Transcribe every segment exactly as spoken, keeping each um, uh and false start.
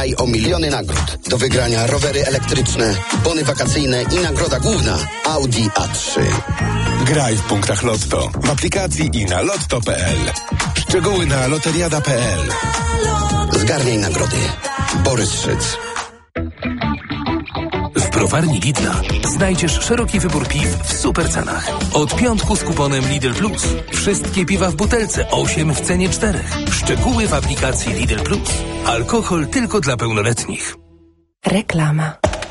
Graj o miliony nagród. Do wygrania rowery elektryczne, bony wakacyjne i nagroda główna Audi A trzy. Graj w punktach Lotto, w aplikacji i na lotto kropka p l. Szczegóły na loteriada kropka p l. Zgarniaj nagrody. Borys Szyc. W browarni Lidla znajdziesz szeroki wybór piw w super cenach. Od piątku z kuponem Lidl Plus. Wszystkie piwa w butelce, osiem w cenie czterech. Szczegóły w aplikacji Lidl Plus. Alkohol tylko dla pełnoletnich. Reklama.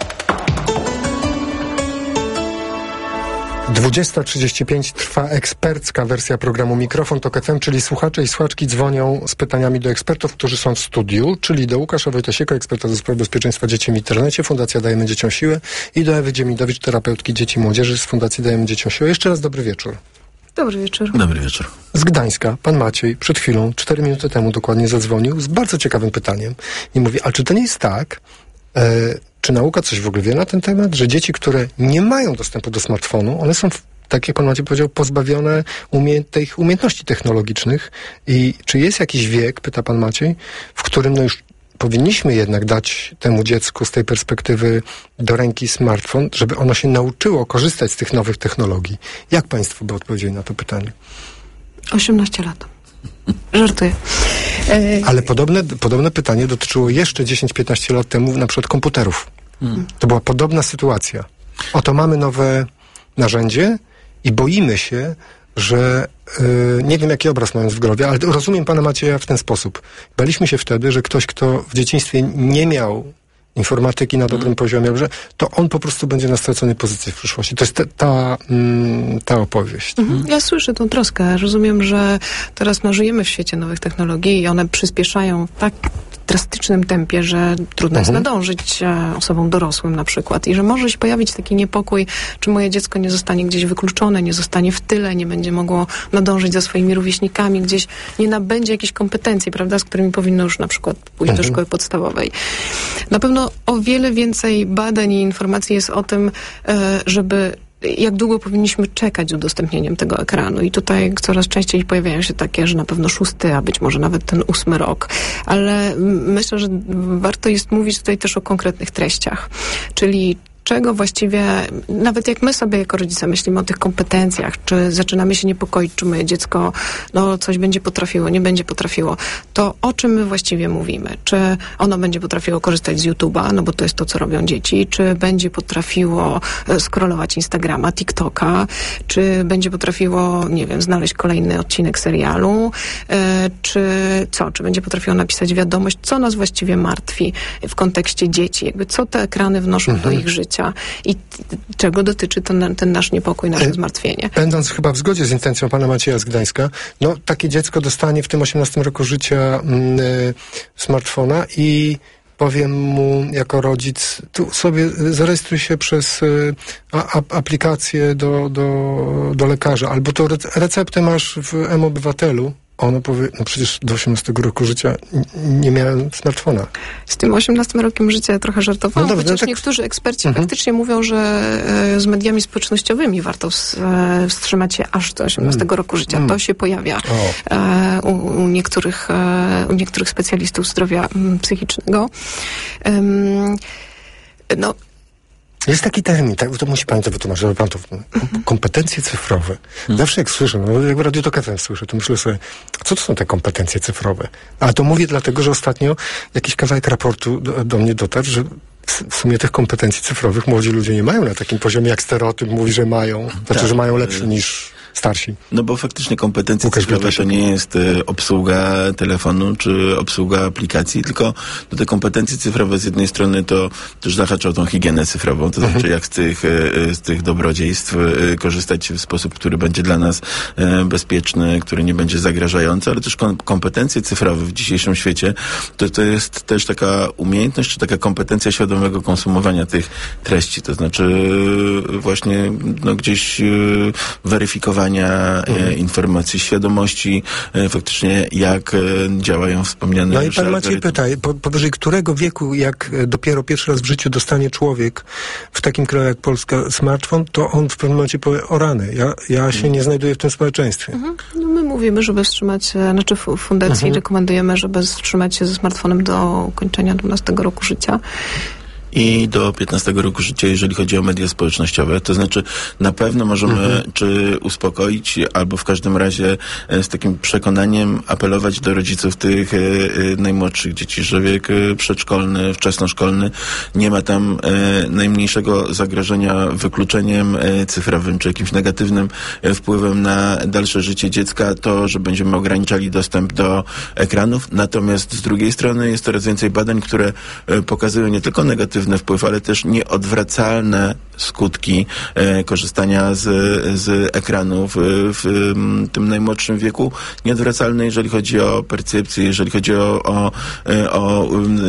dwudziesta trzydzieści pięć trwa ekspercka wersja programu Mikrofon Tok F M, czyli słuchacze i słuchaczki dzwonią z pytaniami do ekspertów, którzy są w studiu, czyli do Łukasza Wojtasieka, eksperta do spraw bezpieczeństwa dzieci w internecie, Fundacja Dajemy Dzieciom Siłę, i do Ewy Dziemidowicz, terapeutki dzieci i młodzieży z Fundacji Dajemy Dzieciom Siłę. Jeszcze raz dobry wieczór. Dobry wieczór. Dobry wieczór. Z Gdańska pan Maciej przed chwilą, cztery minuty temu dokładnie, zadzwonił z bardzo ciekawym pytaniem i mówi, a czy to nie jest tak, e, czy nauka coś w ogóle wie na ten temat, że dzieci, które nie mają dostępu do smartfonu, one są, tak jak pan Maciej powiedział, pozbawione umie- tych umiejętności technologicznych, i czy jest jakiś wiek, pyta pan Maciej, w którym no już powinniśmy jednak dać temu dziecku z tej perspektywy do ręki smartfon, żeby ono się nauczyło korzystać z tych nowych technologii. Jak państwo by odpowiedzieli na to pytanie? osiemnaście lat. Żartuję. E... Ale podobne, podobne pytanie dotyczyło jeszcze dziesięć piętnaście lat temu na przykład komputerów. Hmm. To była podobna sytuacja. Oto mamy nowe narzędzie i boimy się, że yy, nie wiem, jaki obraz mając w głowie, ale rozumiem pana Macieja w ten sposób. Baliśmy się wtedy, że ktoś, kto w dzieciństwie nie miał informatyki na dobrym hmm. poziomie, że to on po prostu będzie na straconej pozycji w przyszłości. To jest te, ta, mm, ta opowieść. Mhm. Ja słyszę tą troskę. Rozumiem, że teraz no, żyjemy w świecie nowych technologii i one przyspieszają tak drastycznym tempie, że trudno jest Mhm. nadążyć e, osobom dorosłym na przykład i że może się pojawić taki niepokój, czy moje dziecko nie zostanie gdzieś wykluczone, nie zostanie w tyle, nie będzie mogło nadążyć za swoimi rówieśnikami, gdzieś nie nabędzie jakichś kompetencji, prawda, z którymi powinno już na przykład pójść Mhm. do szkoły podstawowej. Na pewno o wiele więcej badań i informacji jest o tym, e, żeby jak długo powinniśmy czekać z udostępnieniem tego ekranu. I tutaj coraz częściej pojawiają się takie, że na pewno szósty, a być może nawet ten ósmy rok. Ale myślę, że warto jest mówić tutaj też o konkretnych treściach. Czyli czego właściwie, nawet jak my sobie jako rodzice myślimy o tych kompetencjach, czy zaczynamy się niepokoić, czy moje dziecko no, coś będzie potrafiło, nie będzie potrafiło, to o czym my właściwie mówimy? Czy ono będzie potrafiło korzystać z YouTube'a, no bo to jest to, co robią dzieci, czy będzie potrafiło scrollować Instagrama, TikToka, czy będzie potrafiło, nie wiem, znaleźć kolejny odcinek serialu, e, czy co, czy będzie potrafiło napisać wiadomość, co nas właściwie martwi w kontekście dzieci, jakby co te ekrany wnoszą mhm. do ich życia. I t- czego dotyczy ten, ten nasz niepokój, nasze zmartwienie. Będąc chyba w zgodzie z intencją pana Macieja z Gdańska, no takie dziecko dostanie w tym osiemnastym roku życia mm, y, smartfona i powiem mu jako rodzic, tu sobie zarejestruj się przez y, a, a, aplikację do, do, do lekarza, albo to re- receptę masz w M-Obywatelu. Ono powie, no przecież do osiemnastego roku życia nie miałem smartfona. Z tym osiemnastym rokiem życia trochę żartowałam, no dobrze, chociaż no tak... niektórzy eksperci mhm. faktycznie mówią, że e, z mediami społecznościowymi warto ws, e, wstrzymać się aż do osiemnastego mm. roku życia. Mm. To się pojawia e, u, u, niektórych, e, u niektórych specjalistów zdrowia m, psychicznego. Um, no Jest taki termin, tak, to musi pan to wytłumaczyć, żeby pan to... Kompetencje cyfrowe. Hmm. Zawsze jak słyszę, no jak w Radio Tok F M słyszę, to myślę sobie, co to są te kompetencje cyfrowe? A to mówię dlatego, że ostatnio jakiś kawałek raportu do, do mnie dotarł, że w sumie tych kompetencji cyfrowych młodzi ludzie nie mają na takim poziomie, jak stereotyp mówi, że mają. Znaczy, tak. że mają lepsze niż starsi. No bo faktycznie kompetencje Łukasz cyfrowe to nie jest y, obsługa telefonu czy obsługa aplikacji, tylko no, te kompetencje cyfrowe z jednej strony to też zahacza o tą higienę cyfrową, to znaczy jak z tych, y, z tych dobrodziejstw y, korzystać w sposób, który będzie dla nas y, bezpieczny, który nie będzie zagrażający, ale też kom- kompetencje cyfrowe w dzisiejszym świecie to, to jest też taka umiejętność, czy taka kompetencja świadomego konsumowania tych treści, to znaczy y, właśnie no, gdzieś y, weryfikowania kształtowania mhm. informacji, świadomości faktycznie, jak działają wspomniane No już i pan Maciej algorytmy. pyta, po, powyżej którego wieku, jak dopiero pierwszy raz w życiu dostanie człowiek w takim kraju jak Polska smartfon, to on w pewnym momencie powie, o rany, ja, ja się nie znajduję w tym społeczeństwie. Mhm. No my mówimy, żeby wstrzymać się, znaczy w fundacji mhm. rekomendujemy, żeby wstrzymać się ze smartfonem do ukończenia dwunastego roku życia. I do piętnastego roku życia, jeżeli chodzi o media społecznościowe. To znaczy, na pewno możemy mhm. czy uspokoić, albo w każdym razie z takim przekonaniem apelować do rodziców tych e, najmłodszych dzieci, że wiek przedszkolny, wczesnoszkolny, nie ma tam e, najmniejszego zagrożenia wykluczeniem e, cyfrowym, czy jakimś negatywnym e, wpływem na dalsze życie dziecka, to, że będziemy ograniczali dostęp do ekranów. Natomiast z drugiej strony jest coraz więcej badań, które e, pokazują nie tylko negatywne wpływ, ale też nieodwracalne skutki e, korzystania z, z ekranów e, w m, tym najmłodszym wieku. Nieodwracalne, jeżeli chodzi o percepcję, jeżeli chodzi o, o, e, o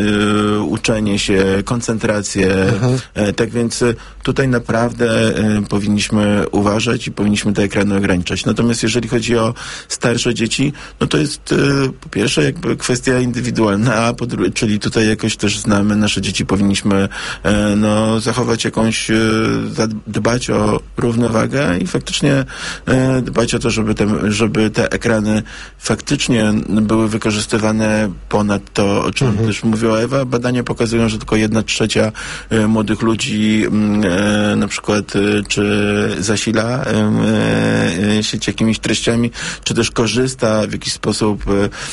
e, uczenie się, koncentrację. Mhm. E, tak więc e, tutaj naprawdę e, powinniśmy uważać i powinniśmy te ekrany ograniczać. Natomiast jeżeli chodzi o starsze dzieci, no to jest e, po pierwsze jakby kwestia indywidualna, a po drugie, czyli tutaj jakoś też znamy nasze dzieci, powinniśmy e, no, zachować jakąś e, dbać o równowagę i faktycznie e, dbać o to, żeby te, żeby te ekrany faktycznie były wykorzystywane ponad to, o czym mhm. też mówiła Ewa. Badania pokazują, że tylko jedna trzecia e, młodych ludzi e, na przykład e, czy zasila e, e, sieć jakimiś treściami, czy też korzysta w jakiś sposób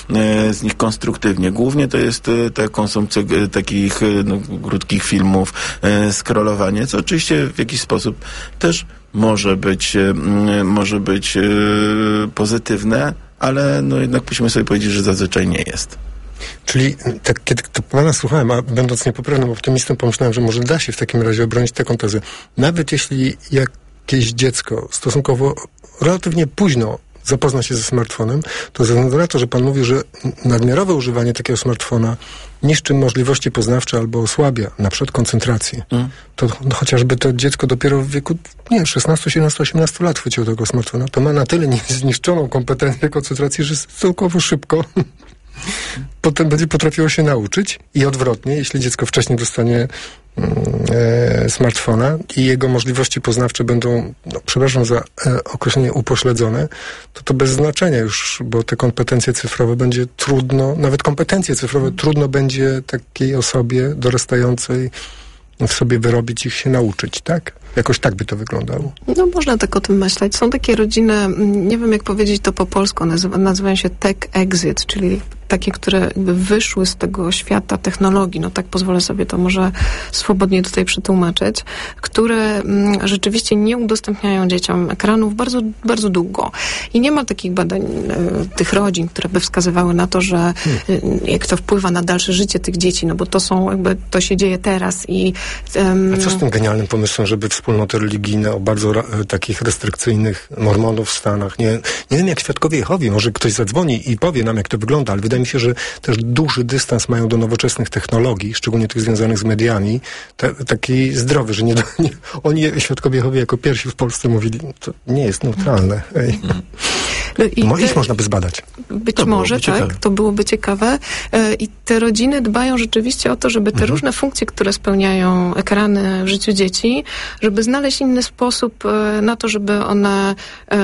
e, z nich konstruktywnie. Głównie to jest e, ta konsumpcja e, takich e, no, krótkich filmów, e, scrollowanie, co oczywiście w jakiś sposób też może być, e, może być e, pozytywne, ale no jednak musimy sobie powiedzieć, że zazwyczaj nie jest. Czyli tak, kiedy to pana słuchałem, a będąc niepoprawnym optymistą, pomyślałem, że może da się w takim razie obronić taką tezę. Nawet jeśli jakieś dziecko stosunkowo relatywnie późno zapozna się ze smartfonem, to ze względu na to, że pan mówił, że nadmiarowe używanie takiego smartfona niszczy możliwości poznawcze albo osłabia na przykład koncentrację, mm. to no, chociażby to dziecko dopiero w wieku nie, szesnaście, siedemnaście, osiemnaście lat chwyciło tego smartfona, to ma na tyle zniszczoną kompetencję koncentracji, że stosunkowo szybko potem będzie potrafiło się nauczyć i odwrotnie, jeśli dziecko wcześniej dostanie e, smartfona i jego możliwości poznawcze będą, no, przepraszam za e, określenie, upośledzone, to to bez znaczenia już, bo te kompetencje cyfrowe będzie trudno, nawet kompetencje cyfrowe trudno będzie takiej osobie dorastającej w sobie wyrobić, ich się nauczyć, tak? Jakoś tak by to wyglądało. No można tak o tym myśleć. Są takie rodziny, nie wiem jak powiedzieć to po polsku, nazywa, nazywają się tech exit, czyli takie, które jakby wyszły z tego świata technologii, no tak pozwolę sobie to może swobodnie tutaj przetłumaczyć, które mm, rzeczywiście nie udostępniają dzieciom ekranów bardzo, bardzo długo. I nie ma takich badań y, tych rodzin, które by wskazywały na to, że y, jak to wpływa na dalsze życie tych dzieci, no bo to są jakby, to się dzieje teraz i... Um, A co z tym genialnym pomysłem, żeby wspólnoty religijne o bardzo ra, takich restrykcyjnych mormonów w Stanach, nie, nie wiem jak świadkowie Jehowi, może ktoś zadzwoni i powie nam jak to wygląda, ale wydaje mi się, że też duży dystans mają do nowoczesnych technologii, szczególnie tych związanych z mediami, te, taki zdrowy, że nie, nie oni, świadkowie Jehowi, jako pierwsi w Polsce mówili, to nie jest neutralne. Ej. No i Mo, te, ich można by zbadać. Być to może, tak, ciekawe. to byłoby ciekawe. E, I te rodziny dbają rzeczywiście o to, żeby te mhm. różne funkcje, które spełniają ekrany w życiu dzieci, żeby znaleźć inny sposób e, na to, żeby one,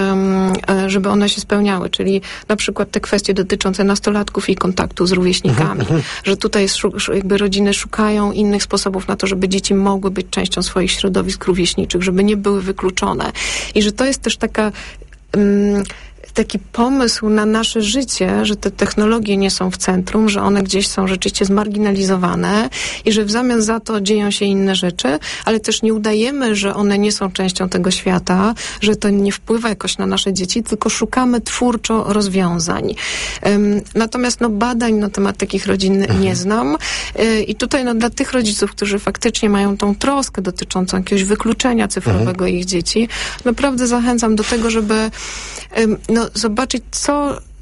e, żeby one się spełniały. Czyli na przykład te kwestie dotyczące nastolatków i kontaktu z rówieśnikami. Mhm. Że tutaj jest, jakby rodziny szukają innych sposobów na to, żeby dzieci mogły być częścią swoich środowisk rówieśniczych, żeby nie były wykluczone. I że to jest też taka... Um, taki pomysł na nasze życie, że te technologie nie są w centrum, że one gdzieś są rzeczywiście zmarginalizowane i że w zamian za to dzieją się inne rzeczy, ale też nie udajemy, że one nie są częścią tego świata, że to nie wpływa jakoś na nasze dzieci, tylko szukamy twórczo rozwiązań. Um, natomiast no, badań na temat takich rodzin mhm. nie znam y, i tutaj no, dla tych rodziców, którzy faktycznie mają tą troskę dotyczącą jakiegoś wykluczenia cyfrowego mhm. ich dzieci, naprawdę zachęcam do tego, żeby um, no, zobaczyć, co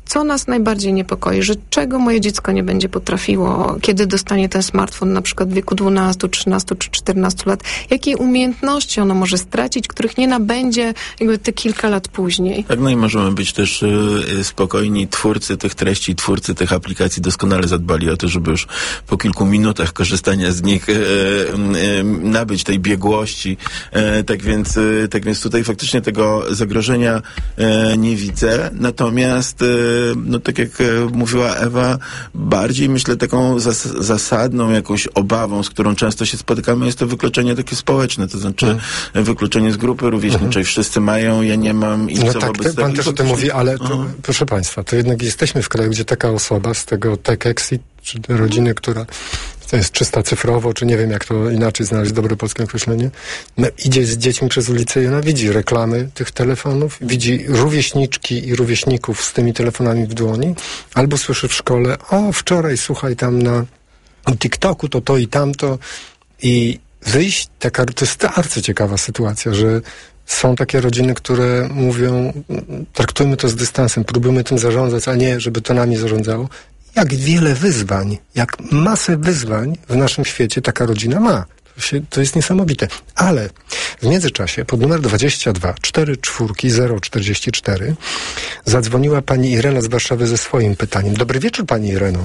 co nas najbardziej niepokoi, że czego moje dziecko nie będzie potrafiło, kiedy dostanie ten smartfon na przykład w wieku dwunastu, trzynastu czy czternastu lat, jakie umiejętności ono może stracić, których nie nabędzie jakby te kilka lat później. Tak, no i możemy być też y, spokojni. Twórcy tych treści, twórcy tych aplikacji doskonale zadbali o to, żeby już po kilku minutach korzystania z nich y, y, nabyć tej biegłości. Y, tak więc, y, tak więc tutaj faktycznie tego zagrożenia y, nie widzę. Natomiast y, no tak jak mówiła Ewa, bardziej myślę taką zas- zasadną jakąś obawą, z którą często się spotykamy, jest to wykluczenie takie społeczne, to znaczy hmm. wykluczenie z grupy rówieśniczej. Hmm. Wszyscy mają, ja nie mam i no co tak, wobec te, tego. Pan też o tym mówi, ale to, proszę Państwa, to jednak jesteśmy w kraju, gdzie taka osoba z tego tech-exit, czy rodziny, która to jest czysta cyfrowo, czy nie wiem, jak to inaczej znaleźć dobre polskie określenie, no, idzie z dziećmi przez ulicę i ona widzi reklamy tych telefonów, widzi rówieśniczki i rówieśników z tymi telefonami w dłoni, albo słyszy w szkole, o, wczoraj, słuchaj, tam na TikToku to to i tamto i wyjść, taka, to jest arcyciekawa sytuacja, że są takie rodziny, które mówią, traktujmy to z dystansem, próbujmy tym zarządzać, a nie, żeby to nami zarządzało. Jak wiele wyzwań, jak masę wyzwań w naszym świecie taka rodzina ma. To, się, to jest niesamowite. Ale w międzyczasie pod numer dwadzieścia dwa cztery cztery zero czterdzieści cztery zadzwoniła pani Irena z Warszawy ze swoim pytaniem. Dobry wieczór, pani Ireno.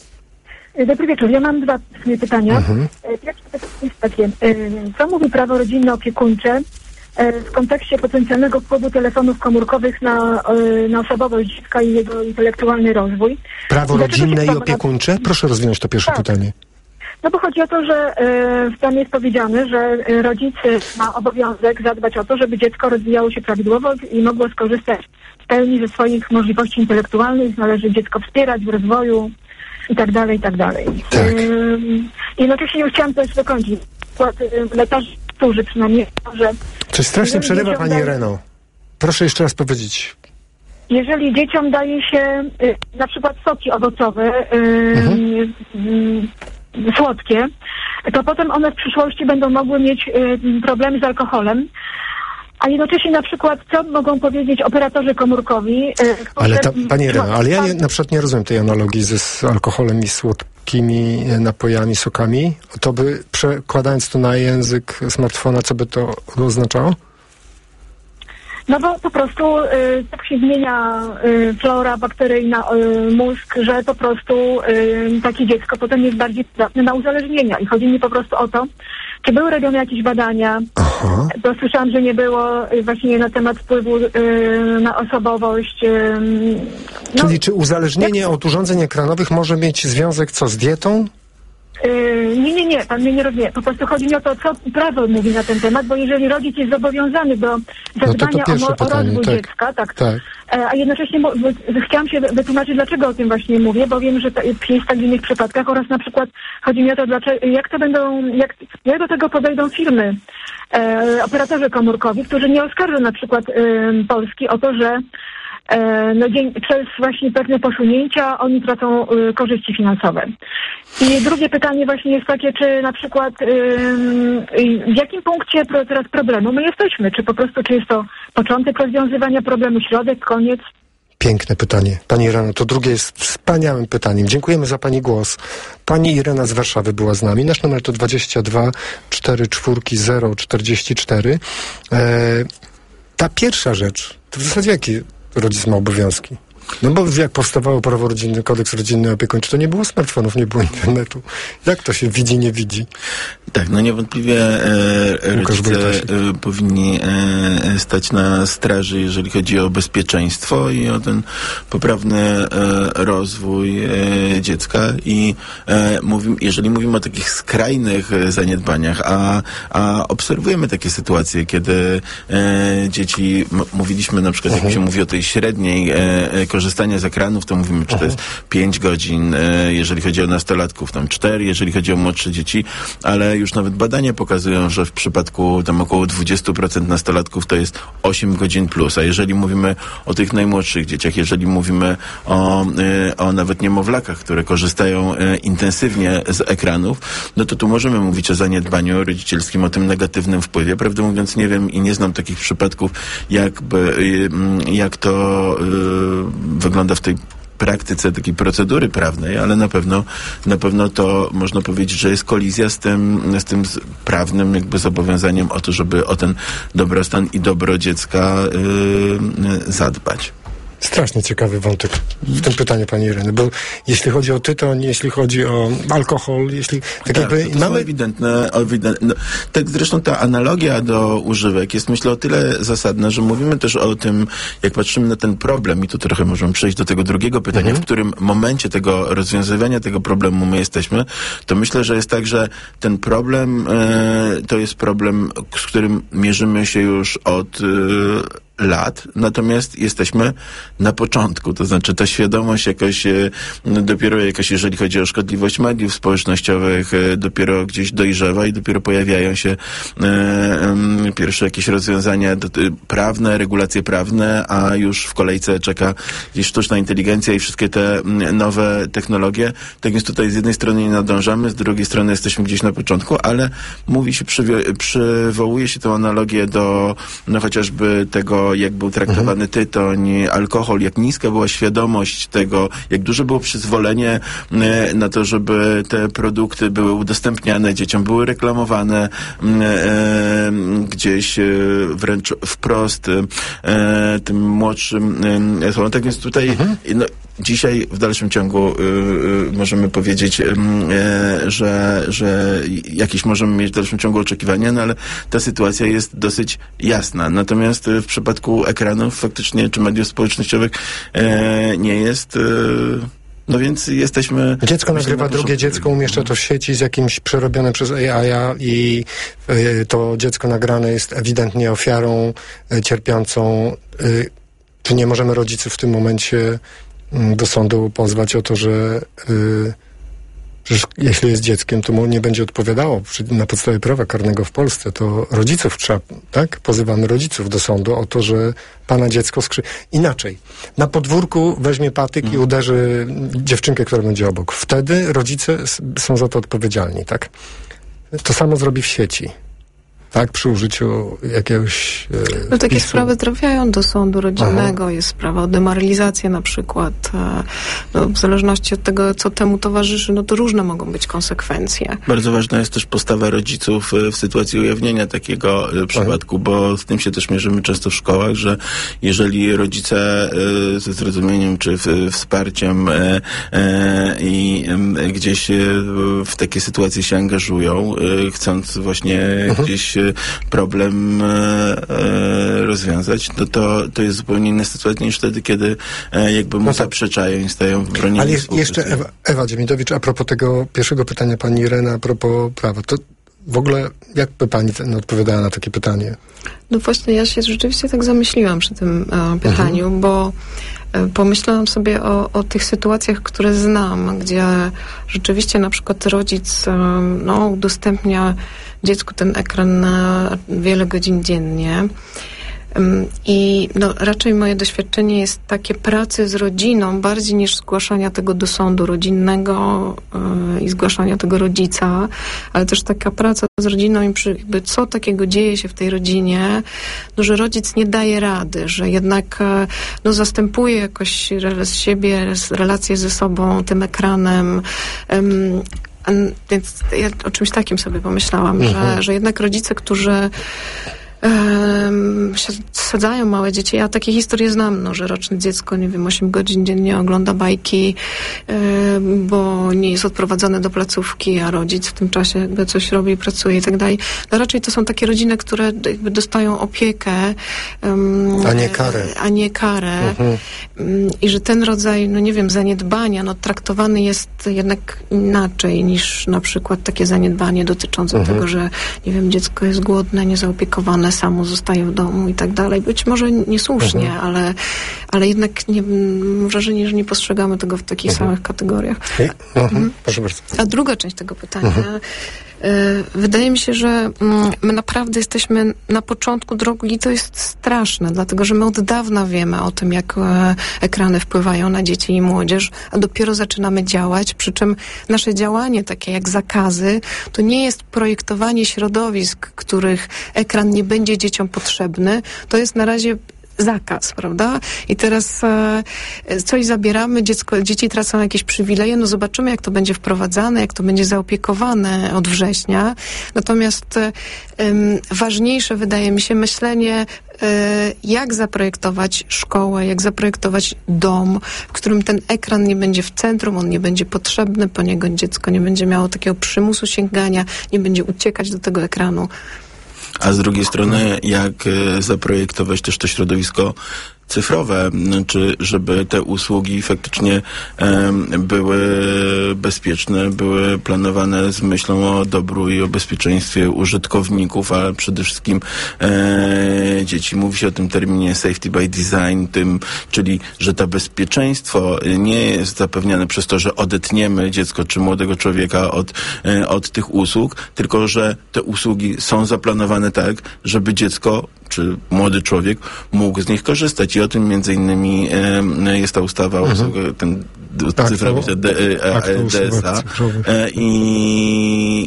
Dobry wieczór. Ja mam dwa pytania. Mhm. Pierwsze pytanie jest takie. Co mówi prawo rodzinne opiekuńcze w kontekście potencjalnego wpływu telefonów komórkowych na, na osobowość dziecka i jego intelektualny rozwój? Prawo rodzinne i opiekuńcze? Proszę rozwinąć to pierwsze tak. pytanie. No bo chodzi o to, że y, tam jest powiedziane, że rodzic ma obowiązek zadbać o to, żeby dziecko rozwijało się prawidłowo i mogło skorzystać w pełni ze swoich możliwości intelektualnych. Należy dziecko wspierać w rozwoju i tak dalej, i tak dalej. Tak. Y, jednocześnie chciałam też dokończyć. Lekarzy, którzy przynajmniej, że... Coś strasznie przerywa pani daje... Ireno. Proszę jeszcze raz powiedzieć. Jeżeli dzieciom daje się y, na przykład soki owocowe, y, mhm. y, słodkie, to potem one w przyszłości będą mogły mieć y, problemy z alkoholem, a jednocześnie na przykład co mogą powiedzieć operatorzy komórkowi? Y, ale ta, pani Ireno, ale ja nie, na przykład nie rozumiem tej analogii ze z alkoholem i słodkimi napojami, sokami. To by, przekładając to na język smartfona, co by to oznaczało? No bo po prostu y, tak się zmienia y, flora bakteryjna, y, mózg, że po prostu y, takie dziecko potem jest bardziej podatne na uzależnienia. I chodzi mi po prostu o to, czy były robione jakieś badania, Aha. bo słyszałam, że nie było y, właśnie na temat wpływu y, na osobowość. Y, no, Czyli czy uzależnienie jak... od urządzeń ekranowych może mieć związek co z dietą? Yy, nie, nie, nie, pan mnie nie rozumie. Po prostu chodzi mi o to, co prawo mówi na ten temat, bo jeżeli rodzic jest zobowiązany do zadbania no to to o, o rozwój tak, dziecka, tak, tak. E, a jednocześnie bo, bo, chciałam się wytłumaczyć, dlaczego o tym właśnie mówię, bo wiem, że to jest tak w innych przypadkach oraz na przykład chodzi mi o to, dlaczego, jak to będą, jak, jak do tego podejdą firmy, e, operatorzy komórkowi, którzy nie oskarżą na przykład e, Polski o to, że no, dzień, przez właśnie pewne posunięcia oni tracą y, korzyści finansowe. I drugie pytanie właśnie jest takie, czy na przykład y, y, w jakim punkcie pro, teraz problemu my jesteśmy? Czy po prostu, czy jest to początek rozwiązywania problemu, środek, koniec? Piękne pytanie. Pani Irena, to drugie jest wspaniałym pytaniem. Dziękujemy za pani głos. Pani Irena z Warszawy była z nami. Nasz numer to dwadzieścia dwa cztery cztery zero czterdzieści cztery. E, ta pierwsza rzecz, to w zasadzie jakie rodzic ma obowiązki? No bo jak powstawało prawo rodzinne, kodeks rodzinny opiekuńczy, to nie było smartfonów, nie było internetu. Jak to się widzi, nie widzi? Tak, no niewątpliwie e, rodzice e, powinni e, stać na straży, jeżeli chodzi o bezpieczeństwo i o ten poprawny e, rozwój e, dziecka. I e, mówim, jeżeli mówimy o takich skrajnych e, zaniedbaniach, a, a obserwujemy takie sytuacje, kiedy e, dzieci, m- mówiliśmy na przykład, uh-huh. jak się mówi o tej średniej e, korzystania z ekranów, to mówimy, czy to jest pięć godzin, e, jeżeli chodzi o nastolatków, tam cztery, jeżeli chodzi o młodsze dzieci, ale już nawet badania pokazują, że w przypadku tam około dwadzieścia procent nastolatków to jest osiem godzin plus, a jeżeli mówimy o tych najmłodszych dzieciach, jeżeli mówimy o, o nawet niemowlakach, które korzystają intensywnie z ekranów, no to tu możemy mówić o zaniedbaniu rodzicielskim, o tym negatywnym wpływie. Prawdę mówiąc, nie wiem i nie znam takich przypadków, jakby, jak to yy, wygląda w tej praktyce takiej procedury prawnej, ale na pewno na pewno to można powiedzieć, że jest kolizja z tym, z tym prawnym jakby zobowiązaniem o to, żeby o ten dobrostan i dobro dziecka yy, zadbać. Strasznie ciekawy wątek w tym pytaniu pani Ireny, bo jeśli chodzi o tytoń, jeśli chodzi o alkohol, jeśli tak, tak jakby to mamy... ewidentne, ewidentne no, tak zresztą ta analogia do używek jest myślę o tyle zasadna, że mówimy też o tym, jak patrzymy na ten problem i tu trochę możemy przejść do tego drugiego pytania, mhm. w którym momencie tego rozwiązywania tego problemu my jesteśmy, to myślę, że jest tak, że ten problem e, to jest problem, z którym mierzymy się już od e, lat, natomiast jesteśmy na początku, to znaczy ta świadomość jakoś no, dopiero jakoś, jeżeli chodzi o szkodliwość mediów społecznościowych, dopiero gdzieś dojrzewa i dopiero pojawiają się e, e, pierwsze jakieś rozwiązania do, prawne, regulacje prawne, a już w kolejce czeka gdzieś sztuczna inteligencja i wszystkie te nowe technologie. Tak więc tutaj z jednej strony nie nadążamy, z drugiej strony jesteśmy gdzieś na początku, ale mówi się, przywo- przywołuje się tę analogię do no chociażby tego, jak był traktowany mhm. tytoń, alkohol, jak niska była świadomość tego, jak duże było przyzwolenie e, na to, żeby te produkty były udostępniane dzieciom, były reklamowane e, gdzieś e, wręcz wprost e, tym młodszym e, osobom. Tak więc tutaj mhm. no, dzisiaj w dalszym ciągu y, y, możemy powiedzieć, y, y, że, że jakieś możemy mieć w dalszym ciągu oczekiwania, no ale ta sytuacja jest dosyć jasna. Natomiast y, w przypadku ekranów faktycznie, czy mediów społecznościowych y, nie jest... Y, No więc jesteśmy... Dziecko nagrywa drugie dziecko, umieszcza to w sieci z jakimś przerobionym przez A I i y, to dziecko nagrane jest ewidentnie ofiarą y, cierpiącą. Y, czy nie możemy rodziców w tym momencie do sądu pozwać o to, że yy, przecież jeśli jest dzieckiem, to mu nie będzie odpowiadało na podstawie prawa karnego w Polsce, to rodziców trzeba, tak? Pozywamy rodziców do sądu o to, że pana dziecko skrzy... Inaczej. Na podwórku weźmie patyk mm. i uderzy dziewczynkę, która będzie obok. Wtedy rodzice są za to odpowiedzialni, tak? To samo zrobi w sieci. Tak, przy użyciu jakiegoś e, No takie wpisu. sprawy trafiają do sądu rodzinnego, Aha. jest sprawa o demoralizację na przykład. E, no, w zależności od tego, co temu towarzyszy, no to różne mogą być konsekwencje. Bardzo ważna jest też postawa rodziców w sytuacji ujawnienia takiego przypadku, Aha. bo z tym się też mierzymy często w szkołach, że jeżeli rodzice e, ze zrozumieniem czy w, wsparciem e, e, i e, gdzieś e, w takie sytuacje się angażują, e, chcąc właśnie Aha. gdzieś problem e, e, rozwiązać, to, to to jest zupełnie inna sytuacja niż wtedy, kiedy e, jakby mu no tak. zaprzeczają i stają w broni. Ale jest, jeszcze Ewa, Ewa Dziemidowicz, a propos tego pierwszego pytania pani Ireny, a propos prawa, to w ogóle jak by pani ten odpowiadała na takie pytanie? No właśnie, ja się rzeczywiście tak zamyśliłam przy tym e, pytaniu, mhm. bo e, pomyślałam sobie o, o tych sytuacjach, które znam, gdzie rzeczywiście na przykład rodzic e, no, udostępnia dziecku ten ekran na wiele godzin dziennie. I no, raczej moje doświadczenie jest takie pracy z rodziną bardziej niż zgłaszania tego do sądu rodzinnego yy, i zgłaszania tego rodzica, ale też taka praca z rodziną i przy, jakby co takiego dzieje się w tej rodzinie, no, że rodzic nie daje rady, że jednak no, zastępuje jakoś z siebie relacje ze sobą tym ekranem. Ym, Więc ja o czymś takim sobie pomyślałam, mhm. że, że jednak rodzice, którzy um, sadzają małe dzieci, ja takie historie znam, no, że roczne dziecko, nie wiem, osiem godzin dziennie ogląda bajki, um, bo nie jest odprowadzone do placówki, a rodzic w tym czasie jakby coś robi, pracuje i tak dalej. No raczej to są takie rodziny, które jakby dostają opiekę, um, a nie karę. A nie karę. Mhm. Um, I że ten rodzaj, no nie wiem, zaniedbania, no traktowany jest jednak inaczej niż na przykład takie zaniedbanie dotyczące mhm. tego, że nie wiem, dziecko jest głodne, niezaopiekowane, samo zostaje w domu i tak dalej. Być może niesłusznie, mhm. ale, ale jednak nie, mam wrażenie, że nie postrzegamy tego w takich mhm. samych kategoriach. Mhm. Mhm. Proszę bardzo. A druga część tego pytania, Wydaje mi się, że my naprawdę jesteśmy na początku drogi i to jest straszne, dlatego że my od dawna wiemy o tym, jak ekrany wpływają na dzieci i młodzież, a dopiero zaczynamy działać, przy czym nasze działanie, takie jak zakazy, to nie jest projektowanie środowisk, których ekran nie będzie dzieciom potrzebny, to jest na razie zakaz, prawda? I teraz e, coś zabieramy, dziecko, dzieci tracą jakieś przywileje, no zobaczymy, jak to będzie wprowadzane, jak to będzie zaopiekowane od września. Natomiast e, em, ważniejsze wydaje mi się myślenie, e, jak zaprojektować szkołę, jak zaprojektować dom, w którym ten ekran nie będzie w centrum, on nie będzie potrzebny, po niego dziecko nie będzie miało takiego przymusu sięgania, nie będzie uciekać do tego ekranu. A z drugiej strony, jak zaprojektować też to środowisko cyfrowe, czy żeby te usługi faktycznie um, były bezpieczne, były planowane z myślą o dobru i o bezpieczeństwie użytkowników, a przede wszystkim e, dzieci. Mówi się o tym terminie safety by design, tym, czyli, że to bezpieczeństwo nie jest zapewniane przez to, że odetniemy dziecko czy młodego człowieka od, e, od tych usług, tylko, że te usługi są zaplanowane tak, żeby dziecko czy młody człowiek mógł z nich korzystać. I o tym między innymi e, jest ta ustawa, mhm. o ten tak, cyfrowy D S A e, i,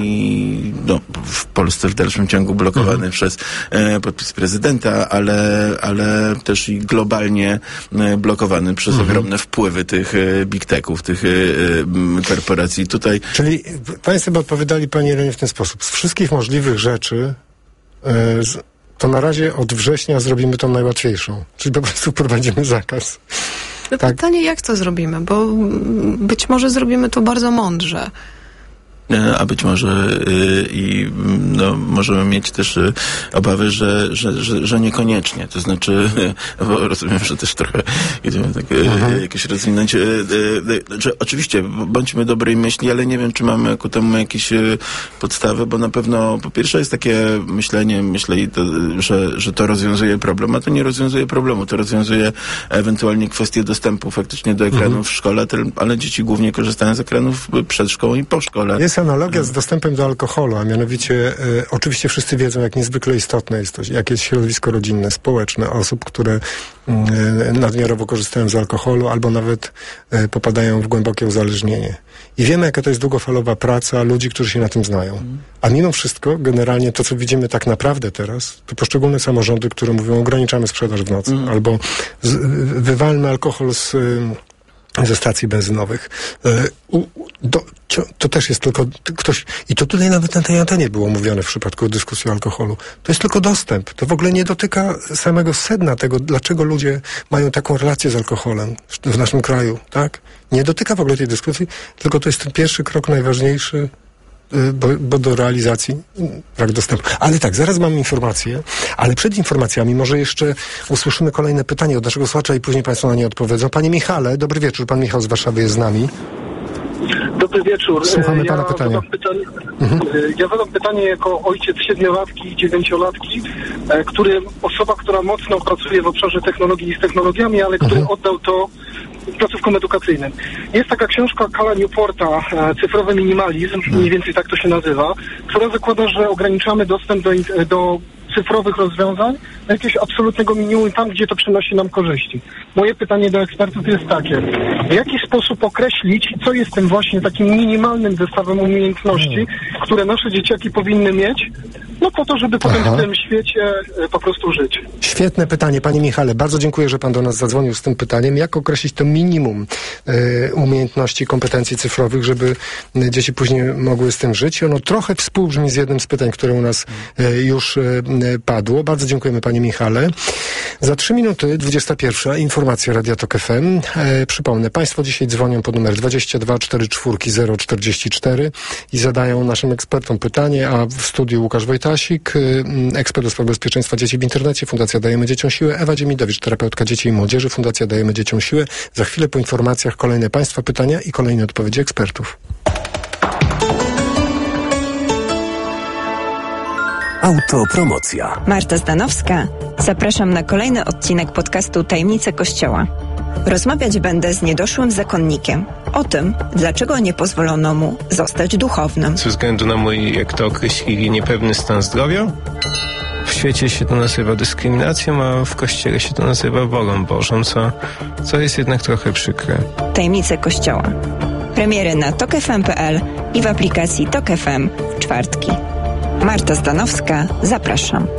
i no, w Polsce w dalszym ciągu blokowany mhm. przez e, podpis prezydenta, ale, ale też i globalnie e, blokowany przez mhm. ogromne wpływy tych e, big techów, tych e, korporacji. Tutaj... Czyli państwo by odpowiadali, pani Irenie, w ten sposób. Z wszystkich możliwych rzeczy e, z to na razie od września zrobimy tą najłatwiejszą. Czyli po prostu wprowadzimy zakaz. No tak. Pytanie, jak to zrobimy? Bo być może zrobimy to bardzo mądrze. A być może yy, i no, możemy mieć też y, obawy, że, że, że, że niekoniecznie. To znaczy, y, bo rozumiem, że też trochę idziemy tak y, mhm. jakoś rozwinąć. Y, y, y, że oczywiście, bądźmy dobrej myśli, ale nie wiem, czy mamy ku temu jakieś y, podstawy, bo na pewno po pierwsze jest takie myślenie, myślę, i to, że, że to rozwiązuje problem, a to nie rozwiązuje problemu. To rozwiązuje ewentualnie kwestię dostępu faktycznie do ekranów mhm. w szkole, ale dzieci głównie korzystają z ekranów przed szkołą i po szkole. Jest analogia z dostępem do alkoholu, a mianowicie e, oczywiście wszyscy wiedzą, jak niezwykle istotne jest to, jakie jest środowisko rodzinne, społeczne osób, które e, nadmiarowo korzystają z alkoholu albo nawet e, popadają w głębokie uzależnienie. I wiemy, jaka to jest długofalowa praca ludzi, którzy się na tym znają. A mimo wszystko, generalnie to, co widzimy tak naprawdę teraz, to poszczególne samorządy, które mówią, ograniczamy sprzedaż w nocy, mm. albo z, wywalmy alkohol z ze stacji benzynowych. U, do, to też jest tylko ktoś, i to tutaj nawet na tej antenie było mówione w przypadku dyskusji o alkoholu. To jest tylko dostęp. To w ogóle nie dotyka samego sedna tego, dlaczego ludzie mają taką relację z alkoholem w naszym kraju, tak? Nie dotyka w ogóle tej dyskusji, tylko to jest ten pierwszy krok najważniejszy, Bo, bo do realizacji brak dostępu. Ale tak, zaraz mam informacje, ale przed informacjami może jeszcze usłyszymy kolejne pytanie od naszego słuchacza i później państwo na nie odpowiedzą. Panie Michale, dobry wieczór. Pan Michał z Warszawy jest z nami. Dobry wieczór. Słuchamy ja pana pytania. Pytanie, mhm. Ja zadam pytanie jako ojciec siedmiolatki i dziewięciolatki, który, osoba, która mocno pracuje w obszarze technologii i z technologiami, ale który mhm. oddał to placówkom edukacyjnym. Jest taka książka Cala Newporta, Cyfrowy minimalizm, mniej więcej tak to się nazywa, która zakłada, że ograniczamy dostęp do, do cyfrowych rozwiązań do jakiegoś absolutnego minimum tam, gdzie to przynosi nam korzyści. Moje pytanie do ekspertów jest takie: w jaki sposób określić, co jest tym właśnie takim minimalnym zestawem umiejętności, które nasze dzieciaki powinny mieć, no po to, żeby potem Aha. w tym świecie e, po prostu żyć. Świetne pytanie, panie Michale. Bardzo dziękuję, że pan do nas zadzwonił z tym pytaniem. Jak określić to minimum e, umiejętności, kompetencji cyfrowych, żeby e, dzieci później mogły z tym żyć? Ono trochę współbrzmi z jednym z pytań, które u nas e, już e, padło. Bardzo dziękujemy, panie Michale. Za trzy minuty, dwudziesta pierwsza, informacja Radia Tok F M. E, przypomnę, państwo dzisiaj dzwonią pod numer dwadzieścia dwa czterdzieści cztery zero czterdzieści cztery i zadają naszym ekspertom pytanie, a w studiu Łukasz Wojtasik, ekspert do spraw bezpieczeństwa dzieci w internecie, Fundacja Dajemy Dzieciom Siłę, Ewa Dziemidowicz, terapeutka dzieci i młodzieży, Fundacja Dajemy Dzieciom Siłę. Za chwilę po informacjach kolejne państwa pytania i kolejne odpowiedzi ekspertów. Autopromocja. Marta Zdanowska. Zapraszam na kolejny odcinek podcastu Tajemnice Kościoła. Rozmawiać będę z niedoszłym zakonnikiem, O tym, dlaczego nie pozwolono mu zostać duchownym. Ze względu na mój, jak to określili, niepewny stan zdrowia. W świecie się to nazywa dyskryminacją, a w Kościele się to nazywa wolą Bożą, co, co jest jednak trochę przykre. Tajemnice Kościoła. Premiery na tok f m kropka p l i w aplikacji Tok F M w czwartki. Marta Zdanowska, zapraszam.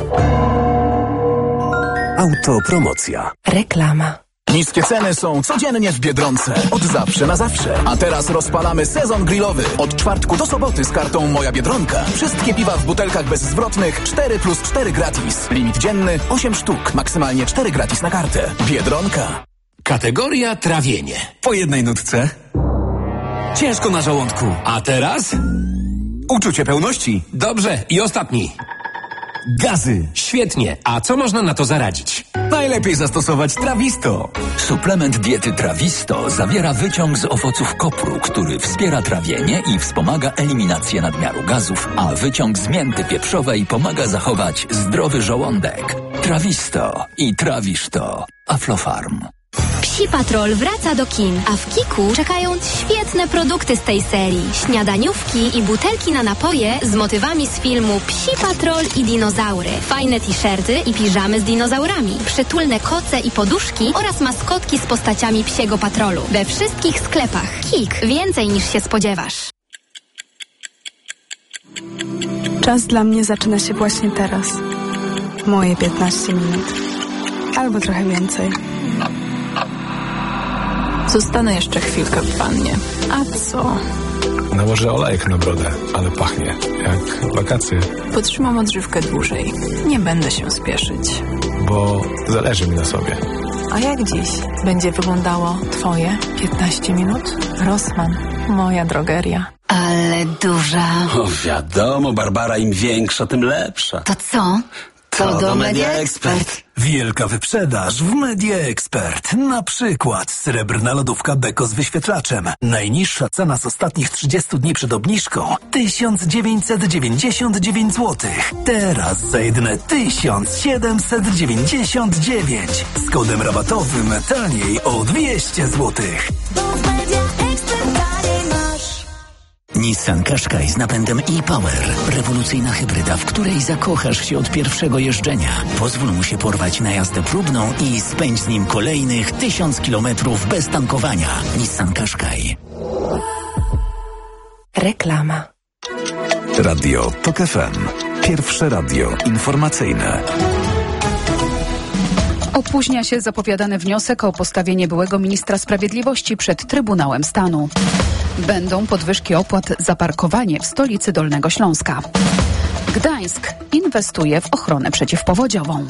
Autopromocja. Reklama. Niskie ceny są codziennie w Biedronce. Od zawsze na zawsze. A teraz rozpalamy sezon grillowy. Od czwartku do soboty z kartą Moja Biedronka. Wszystkie piwa w butelkach bezzwrotnych cztery plus cztery gratis. Limit dzienny osiem sztuk. Maksymalnie cztery gratis na kartę. Biedronka. Kategoria trawienie. Po jednej nutce. Ciężko na żołądku. A teraz? Uczucie pełności. Dobrze. I ostatni. Gazy. Świetnie. A co można na to zaradzić? Najlepiej zastosować Trawisto. Suplement diety Trawisto zawiera wyciąg z owoców kopru, który wspiera trawienie i wspomaga eliminację nadmiaru gazów, a wyciąg z mięty pieprzowej pomaga zachować zdrowy żołądek. Trawisto i trawisz to. Aflofarm. Psi Patrol wraca do kin, a w Kiku czekają świetne produkty z tej serii. Śniadaniówki i butelki na napoje z motywami z filmu Psi Patrol i dinozaury. Fajne t-shirty i piżamy z dinozaurami. Przytulne koce i poduszki oraz maskotki z postaciami Psiego Patrolu. We wszystkich sklepach. Kik. Więcej niż się spodziewasz. Czas dla mnie zaczyna się właśnie teraz. Moje piętnaście minut. Albo trochę więcej. Zostanę jeszcze chwilkę w wannie. A co? Nałożę olejek na brodę, ale pachnie jak wakacje. Potrzymam odżywkę dłużej. Nie będę się spieszyć. Bo zależy mi na sobie. A jak dziś będzie wyglądało twoje piętnaście minut? Rossmann, moja drogeria. Ale duża. O, wiadomo, Barbara, im większa, tym lepsza. To co? To, to do Media Expert. Wielka wyprzedaż w Media Expert. Na przykład srebrna lodówka Beko z wyświetlaczem. Najniższa cena z ostatnich trzydziestu dni przed obniżką tysiąc dziewięćset dziewięćdziesiąt dziewięć złotych. Teraz za jedyne tysiąc siedemset dziewięćdziesiąt dziewięć. Z kodem rabatowym taniej o dwieście złotych. Nissan Qashqai z napędem e-Power. Rewolucyjna hybryda, w której zakochasz się od pierwszego jeżdżenia. Pozwól mu się porwać na jazdę próbną i spędź z nim kolejnych tysiąc kilometrów bez tankowania. Nissan Qashqai. Reklama. Radio Tok F M. Pierwsze radio informacyjne. Opóźnia się zapowiadany wniosek o postawienie byłego ministra sprawiedliwości przed Trybunałem Stanu. Będą podwyżki opłat za parkowanie w stolicy Dolnego Śląska. Gdańsk inwestuje w ochronę przeciwpowodziową.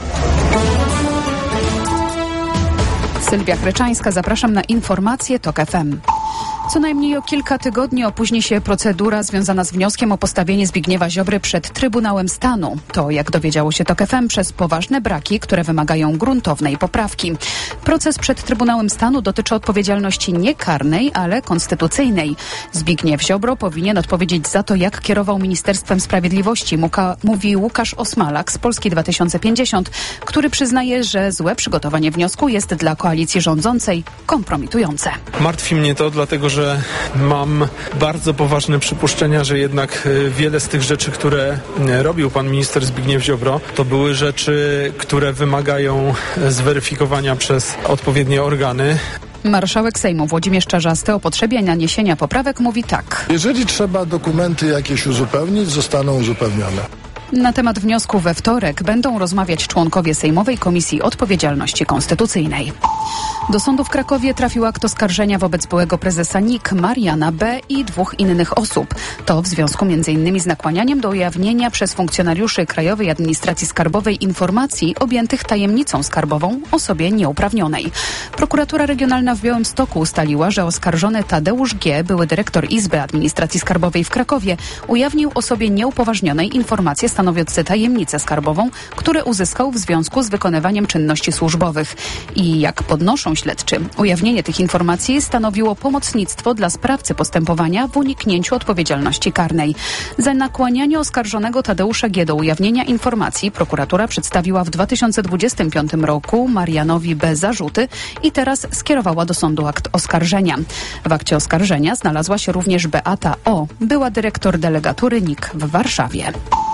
Sylwia Chryczańska, zapraszam na informacje Tok F M. Co najmniej o kilka tygodni opóźni się procedura związana z wnioskiem o postawienie Zbigniewa Ziobry przed Trybunałem Stanu. To, jak dowiedziało się Tok F M, przez poważne braki, które wymagają gruntownej poprawki. Proces przed Trybunałem Stanu dotyczy odpowiedzialności nie karnej, ale konstytucyjnej. Zbigniew Ziobro powinien odpowiedzieć za to, jak kierował Ministerstwem Sprawiedliwości, Muka, mówi Łukasz Osmalak z Polski dwa tysiące pięćdziesiąt, który przyznaje, że złe przygotowanie wniosku jest dla koalicji rządzącej kompromitujące. Martwi mnie to, dlatego że że mam bardzo poważne przypuszczenia, że jednak wiele z tych rzeczy, które robił pan minister Zbigniew Ziobro, to były rzeczy, które wymagają zweryfikowania przez odpowiednie organy. Marszałek Sejmu Włodzimierz Czarzasty o potrzebie naniesienia poprawek mówi tak. Jeżeli trzeba dokumenty jakieś uzupełnić, zostaną uzupełnione. Na temat wniosku we wtorek będą rozmawiać członkowie Sejmowej Komisji Odpowiedzialności Konstytucyjnej. Do sądu w Krakowie trafił akt oskarżenia wobec byłego prezesa N I K Mariana B. i dwóch innych osób. To w związku między innymi z nakłanianiem do ujawnienia przez funkcjonariuszy Krajowej Administracji Skarbowej informacji objętych tajemnicą skarbową osobie nieuprawnionej. Prokuratura Regionalna w Białymstoku ustaliła, że oskarżony Tadeusz G., były dyrektor Izby Administracji Skarbowej w Krakowie, ujawnił osobie nieupoważnionej informacje stanowiący tajemnicę skarbową, które uzyskał w związku z wykonywaniem czynności służbowych. I jak podnoszą śledczy, ujawnienie tych informacji stanowiło pomocnictwo dla sprawcy postępowania w uniknięciu odpowiedzialności karnej. Za nakłanianie oskarżonego Tadeusza G. do ujawnienia informacji prokuratura przedstawiła w dwa tysiące dwudziestym piątym roku Marianowi B. zarzuty i teraz skierowała do sądu akt oskarżenia. W akcie oskarżenia znalazła się również Beata O., była dyrektor delegatury N I K w Warszawie.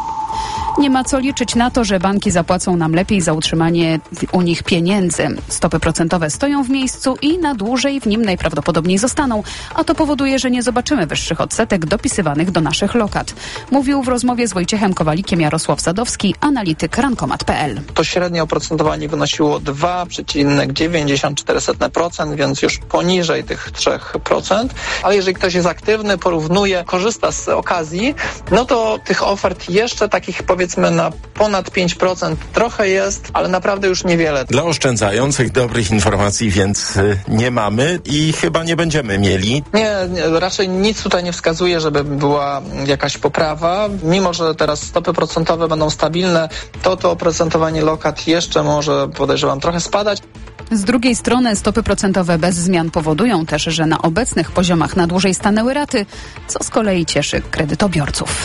Nie ma co liczyć na to, że banki zapłacą nam lepiej za utrzymanie u nich pieniędzy. Stopy procentowe stoją w miejscu i na dłużej w nim najprawdopodobniej zostaną, a to powoduje, że nie zobaczymy wyższych odsetek dopisywanych do naszych lokat. Mówił w rozmowie z Wojciechem Kowalikiem Jarosław Sadowski, analityk rankomat kropka p l. To średnie oprocentowanie wynosiło dwa przecinek dziewięćdziesiąt cztery procent, więc już poniżej tych trzy procent. Ale jeżeli ktoś jest aktywny, porównuje, korzysta z okazji, no to tych ofert jeszcze takich powiedzmy na ponad pięć procent trochę jest, ale naprawdę już niewiele. Dla oszczędzających dobrych informacji więc nie mamy i chyba nie będziemy mieli. Nie, nie, raczej nic tutaj nie wskazuje, żeby była jakaś poprawa. Mimo że teraz stopy procentowe będą stabilne, to to oprocentowanie lokat jeszcze może, podejrzewam, trochę spadać. Z drugiej strony stopy procentowe bez zmian powodują też, że na obecnych poziomach na dłużej stanęły raty, co z kolei cieszy kredytobiorców.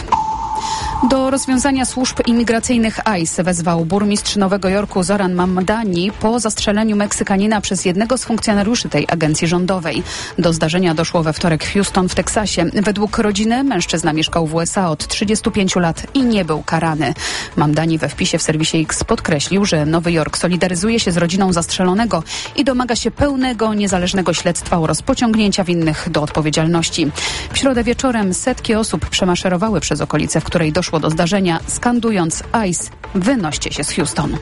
Do rozwiązania służb imigracyjnych I C E wezwał burmistrz Nowego Jorku Zoran Mamdani po zastrzeleniu Meksykanina przez jednego z funkcjonariuszy tej agencji rządowej. Do zdarzenia doszło we wtorek w Houston w Teksasie. Według rodziny mężczyzna mieszkał w U S A od trzydziestu pięciu lat i nie był karany. Mamdani we wpisie w serwisie X podkreślił, że Nowy Jork solidaryzuje się z rodziną zastrzelonego i domaga się pełnego, niezależnego śledztwa oraz pociągnięcia winnych do odpowiedzialności. W środę wieczorem setki osób przemaszerowały przez okolice, w której doszło do zdarzenia, skandując I C E, wynoście się z Houston.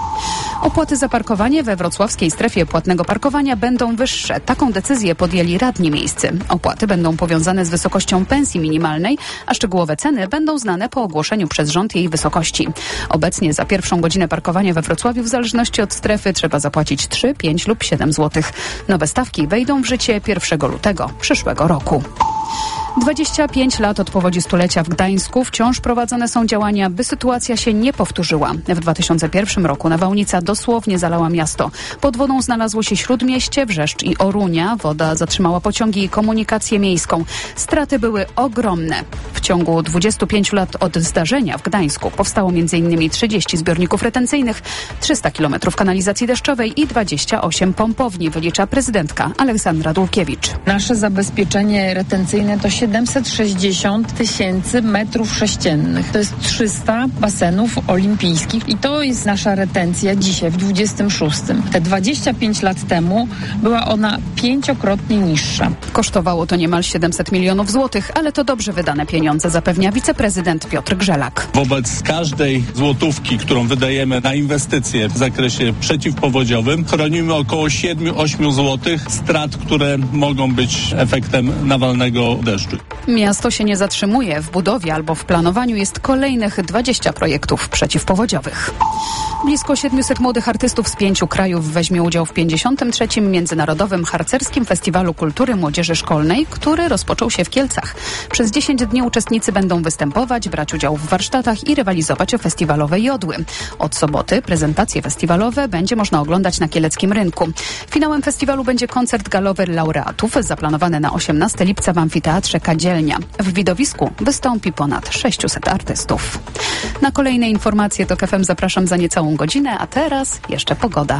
Opłaty za parkowanie we wrocławskiej strefie płatnego parkowania będą wyższe. Taką decyzję podjęli radni miejscy. Opłaty będą powiązane z wysokością pensji minimalnej, a szczegółowe ceny będą znane po ogłoszeniu przez rząd jej wysokości. Obecnie za pierwszą godzinę parkowania we Wrocławiu w zależności od strefy trzeba zapłacić trzy, pięć lub siedem złotych. Nowe stawki wejdą w życie pierwszego lutego przyszłego roku. dwadzieścia pięć lat od powodzi stulecia w Gdańsku wciąż prowadzone są działania, by sytuacja się nie powtórzyła. W dwa tysiące pierwszym roku nawałnica dosłownie zalała miasto. Pod wodą znalazło się Śródmieście, Wrzeszcz i Orunia. Woda zatrzymała pociągi i komunikację miejską. Straty były ogromne. W ciągu dwudziestu pięciu lat od zdarzenia w Gdańsku powstało między innymi trzydzieści zbiorników retencyjnych, trzysta kilometrów kanalizacji deszczowej i dwadzieścia osiem pompowni, wylicza prezydentka Aleksandra Dulkiewicz. Nasze zabezpieczenie retencyjne to siedemset sześćdziesiąt tysięcy metrów sześciennych. To jest trzysta basenów olimpijskich i to jest nasza retencja dzisiaj w dwudziestym szóstym. Te dwadzieścia pięć lat temu była ona pięciokrotnie niższa. Kosztowało to niemal siedemset milionów złotych, ale to dobrze wydane pieniądze, zapewnia wiceprezydent Piotr Grzelak. Wobec każdej złotówki, którą wydajemy na inwestycje w zakresie przeciwpowodziowym, chronimy około siedem do ośmiu złotych strat, które mogą być efektem nawalnego deszczu. Miasto się nie zatrzymuje. W budowie albo w planowaniu jest kolejnych dwadzieścia projektów przeciwpowodziowych. Blisko siedmiuset młodych artystów z pięciu krajów weźmie udział w pięćdziesiątym trzecim Międzynarodowym Harcerskim Festiwalu Kultury Młodzieży Szkolnej, który rozpoczął się w Kielcach. Przez dziesięć dni uczestnicy będą występować, brać udział w warsztatach i rywalizować o festiwalowe jodły. Od soboty prezentacje festiwalowe będzie można oglądać na kieleckim rynku. Finałem festiwalu będzie koncert galowy laureatów zaplanowany na osiemnastego lipca w amfiteatrze Kadzielnia. W widowisku wystąpi ponad sześciuset artystów. Na kolejne informacje TOK F M zapraszam za niecałą godzinę, a teraz jeszcze pogoda.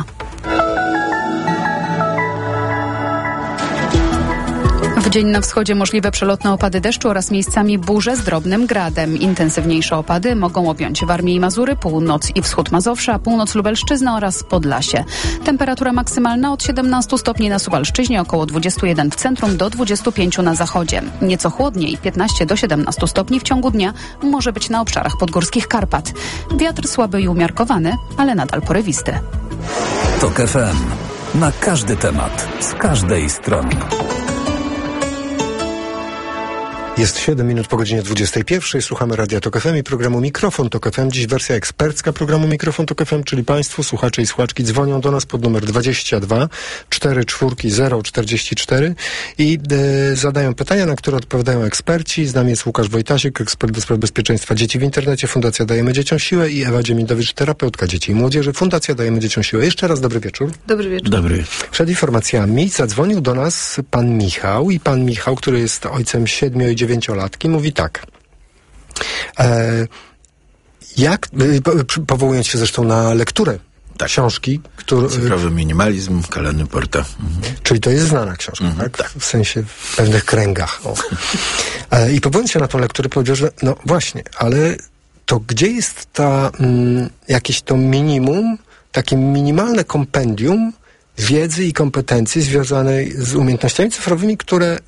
W dzień na wschodzie możliwe przelotne opady deszczu oraz miejscami burze z drobnym gradem. Intensywniejsze opady mogą objąć Warmię i Mazury, północ i wschód Mazowsza, północ Lubelszczyzna oraz Podlasie. Temperatura maksymalna od siedemnastu stopni na Suwalszczyźnie, około dwudziestu jeden w centrum do dwudziestu pięciu na zachodzie. Nieco chłodniej, piętnaście do siedemnastu stopni w ciągu dnia może być na obszarach podgórskich Karpat. Wiatr słaby i umiarkowany, ale nadal porywisty. TOK F M. Na każdy temat, z każdej strony. Jest siedem minut po godzinie dwudziestej pierwszej. Słuchamy Radia Tok F M i programu Mikrofon Tok F M. Dziś wersja ekspercka programu Mikrofon Tok F M, czyli Państwo, słuchacze i słuchaczki dzwonią do nas pod numer dwadzieścia dwa cztery cztery zero czterdzieści cztery i e, zadają pytania, na które odpowiadają eksperci. Z nami jest Łukasz Wojtasik, ekspert do spraw bezpieczeństwa dzieci w internecie, Fundacja Dajemy Dzieciom Siłę, i Ewa Dziemidowicz, terapeutka dzieci i młodzieży, Fundacja Dajemy Dzieciom Siłę. Jeszcze raz dobry wieczór. Dobry wieczór. Dobry. Przed informacjami zadzwonił do nas pan Michał i pan Michał, który jest ojcem siedmiu i dziewięciolatki, mówi tak. E, jak, e, powołując się zresztą na lekturę tak. książki, który... Cyfrowy minimalizm, Kala Newporta. Mhm. Czyli to jest znana książka, mhm, tak? tak? W sensie w pewnych kręgach. O. E, I powołując się na tą lekturę, powiedział, że no właśnie, ale to gdzie jest ta mm, jakieś to minimum, takie minimalne kompendium wiedzy i kompetencji związanej z umiejętnościami cyfrowymi, które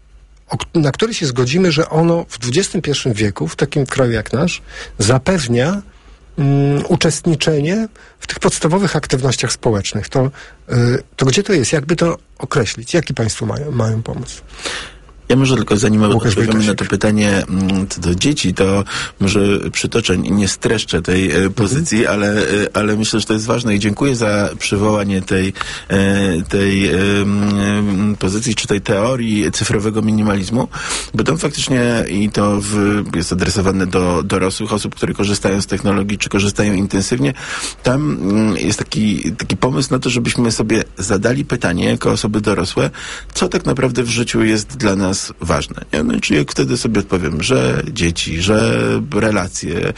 na które się zgodzimy, że ono w dwudziestym pierwszym wieku, w takim kraju jak nasz, zapewnia um, uczestniczenie w tych podstawowych aktywnościach społecznych. To, y, to gdzie to jest? Jakby to określić? Jaki państwo mają, mają pomysł? Ja może tylko zanim odpowiemy na to pytanie co do dzieci, to może przytoczę, nie streszczę tej e, pozycji, mhm. ale, e, ale myślę, że to jest ważne i dziękuję za przywołanie tej, e, tej e, pozycji, czy tej teorii cyfrowego minimalizmu, bo tam faktycznie i to w, jest adresowane do dorosłych osób, które korzystają z technologii, czy korzystają intensywnie. Tam jest taki, taki pomysł na to, żebyśmy sobie zadali pytanie jako osoby dorosłe, co tak naprawdę w życiu jest dla nas ważne. Nie? No, czyli jak wtedy sobie odpowiem, że dzieci, że relacje,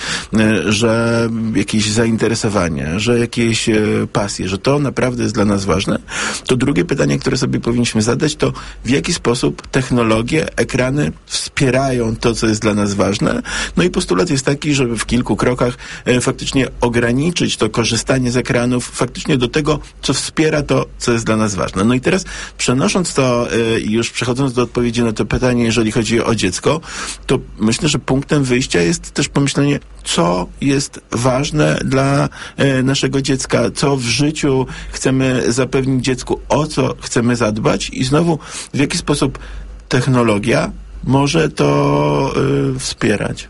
że jakieś zainteresowania, że jakieś pasje, że to naprawdę jest dla nas ważne, to drugie pytanie, które sobie powinniśmy zadać, to w jaki sposób technologie, ekrany wspierają to, co jest dla nas ważne. No i postulat jest taki, żeby w kilku krokach e, faktycznie ograniczyć to korzystanie z ekranów faktycznie do tego, co wspiera to, co jest dla nas ważne. No i teraz przenosząc to i e, już przechodząc do odpowiedzi na to pytanie, jeżeli chodzi o dziecko, to myślę, że punktem wyjścia jest też pomyślenie, co jest ważne dla e, naszego dziecka, co w życiu chcemy zapewnić dziecku, o co chcemy zadbać i znowu w jaki sposób technologia może to e, wspierać.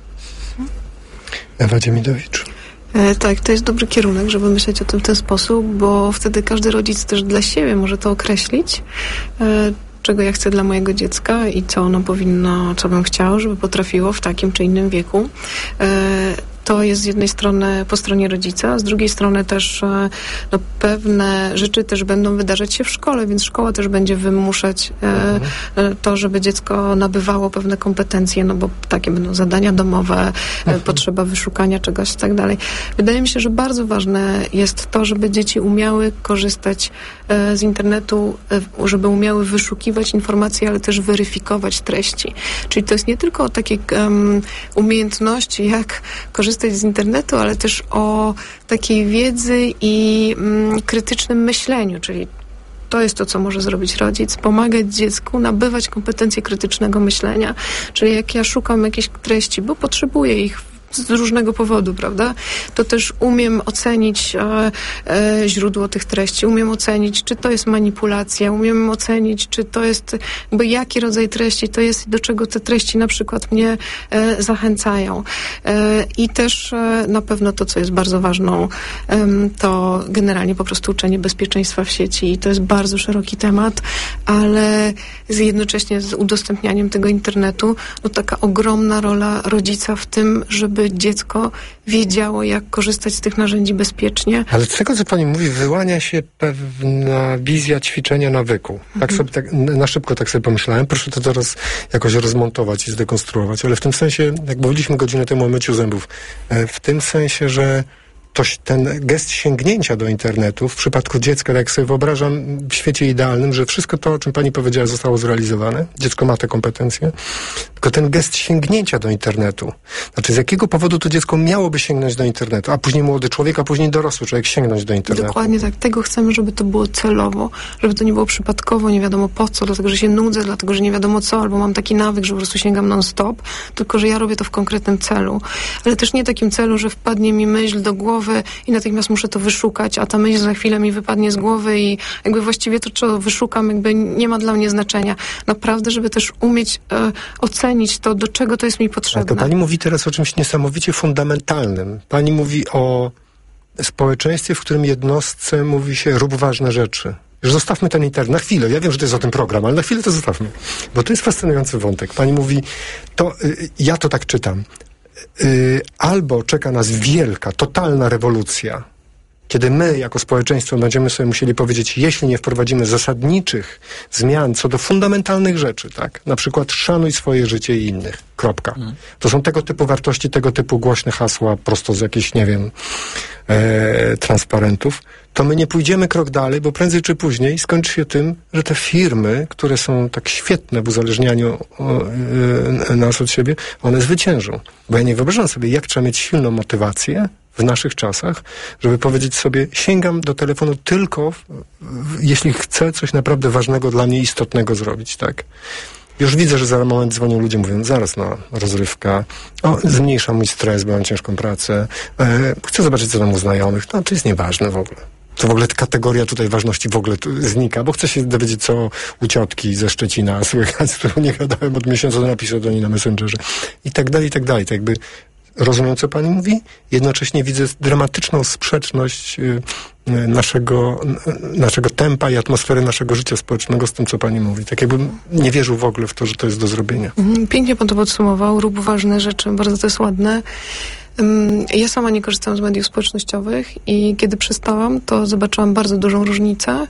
Ewa Dziemidowicz. E, tak, to jest dobry kierunek, żeby myśleć o tym w ten sposób, bo wtedy każdy rodzic też dla siebie może to określić, e, czego ja chcę dla mojego dziecka i co ono powinno, co bym chciał, żeby potrafiło w takim czy innym wieku. E, To jest z jednej strony po stronie rodzica, a z drugiej strony też no, pewne rzeczy też będą wydarzać się w szkole, więc szkoła też będzie wymuszać e, to, żeby dziecko nabywało pewne kompetencje, no bo takie będą zadania domowe, e, potrzeba wyszukania czegoś i tak dalej. Wydaje mi się, że bardzo ważne jest to, żeby dzieci umiały korzystać e, z internetu, e, żeby umiały wyszukiwać informacje, ale też weryfikować treści. Czyli to jest nie tylko o takie um, umiejętności, jak korzystać z internetu, ale też o takiej wiedzy i mm, krytycznym myśleniu, czyli to jest to, co może zrobić rodzic, pomagać dziecku nabywać kompetencje krytycznego myślenia. Czyli jak ja szukam jakiejś treści, bo potrzebuję ich z różnego powodu, prawda? To też umiem ocenić e, e, źródło tych treści, umiem ocenić, czy to jest manipulacja, umiem ocenić, czy to jest, jakby jaki rodzaj treści to jest i do czego te treści na przykład mnie e, zachęcają. E, I też e, na pewno to, co jest bardzo ważną, e, to generalnie po prostu uczenie bezpieczeństwa w sieci i to jest bardzo szeroki temat, ale z jednocześnie z udostępnianiem tego internetu, no taka ogromna rola rodzica w tym, żeby dziecko wiedziało, jak korzystać z tych narzędzi bezpiecznie. Ale z tego, co pani mówi, wyłania się pewna wizja ćwiczenia nawyku. Mhm. Tak sobie, tak, na szybko tak sobie pomyślałem. Proszę to teraz jakoś rozmontować i zdekonstruować. Ale w tym sensie, jak mówiliśmy godzinę temu o myciu zębów, w tym sensie, że to, ten gest sięgnięcia do internetu w przypadku dziecka, tak jak sobie wyobrażam w świecie idealnym, że wszystko to, o czym pani powiedziała, zostało zrealizowane. Dziecko ma te kompetencje. Tylko ten gest sięgnięcia do internetu. Znaczy, z jakiego powodu to dziecko miałoby sięgnąć do internetu, a później młody człowiek, a później dorosły człowiek sięgnąć do internetu. Dokładnie tak. Tego chcemy, żeby to było celowo, żeby to nie było przypadkowo, nie wiadomo po co, dlatego, że się nudzę, dlatego, że nie wiadomo co, albo mam taki nawyk, że po prostu sięgam non-stop, tylko, że ja robię to w konkretnym celu. Ale też nie takim celu, że wpadnie mi myśl do głowy, głowy i natychmiast muszę to wyszukać, a ta myśl za chwilę mi wypadnie z głowy i jakby właściwie to, co wyszukam, jakby nie ma dla mnie znaczenia. Naprawdę, żeby też umieć e, ocenić to, do czego to jest mi potrzebne. Ale to pani mówi teraz o czymś niesamowicie fundamentalnym. Pani mówi o społeczeństwie, w którym jednostce mówi się rób ważne rzeczy. Już zostawmy ten internet. Na chwilę. Ja wiem, że to jest o tym program, ale na chwilę to zostawmy. Bo to jest fascynujący wątek. Pani mówi, to y, ja to tak czytam. Y, albo czeka nas wielka, totalna rewolucja, kiedy my jako społeczeństwo będziemy sobie musieli powiedzieć, jeśli nie wprowadzimy zasadniczych zmian co do fundamentalnych rzeczy, tak? Na przykład szanuj swoje życie i innych. Kropka. Hmm. To są tego typu wartości, tego typu głośne hasła prosto z jakichś, nie wiem, e, transparentów. To my nie pójdziemy krok dalej, bo prędzej czy później skończy się tym, że te firmy, które są tak świetne w uzależnianiu o, e, nas od siebie, one zwyciężą. Bo ja nie wyobrażam sobie, jak trzeba mieć silną motywację w naszych czasach, żeby powiedzieć sobie, sięgam do telefonu tylko, w, w, jeśli chcę coś naprawdę ważnego dla mnie, istotnego zrobić, tak? Już widzę, że za moment dzwonią ludzie, mówią, zaraz, no, rozrywka, o, zmniejsza mój stres, bo mam ciężką pracę, e, chcę zobaczyć, co tam u znajomych, no, to jest nieważne w ogóle. To w ogóle kategoria tutaj ważności w ogóle znika, bo chcę się dowiedzieć, co u ciotki ze Szczecina słychać, z którą nie gadałem od miesiąca, to napisał do niej na Messengerze i tak dalej, i tak dalej. To jakby rozumiem, co pani mówi? Jednocześnie widzę dramatyczną sprzeczność y, y, naszego, y, naszego tempa i atmosfery naszego życia społecznego z tym, co pani mówi. Tak jakbym nie wierzył w ogóle w to, że to jest do zrobienia. Pięknie pan to podsumował. Rób ważne rzeczy. Bardzo to jest ładne. Ja sama nie korzystam z mediów społecznościowych i kiedy przestałam, to zobaczyłam bardzo dużą różnicę.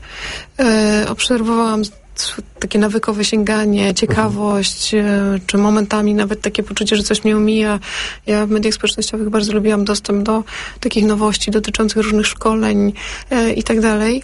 E, obserwowałam takie nawykowe sięganie, ciekawość, uh-huh. czy momentami nawet takie poczucie, że coś mnie omija. Ja w mediach społecznościowych bardzo lubiłam dostęp do takich nowości dotyczących różnych szkoleń e, i tak dalej.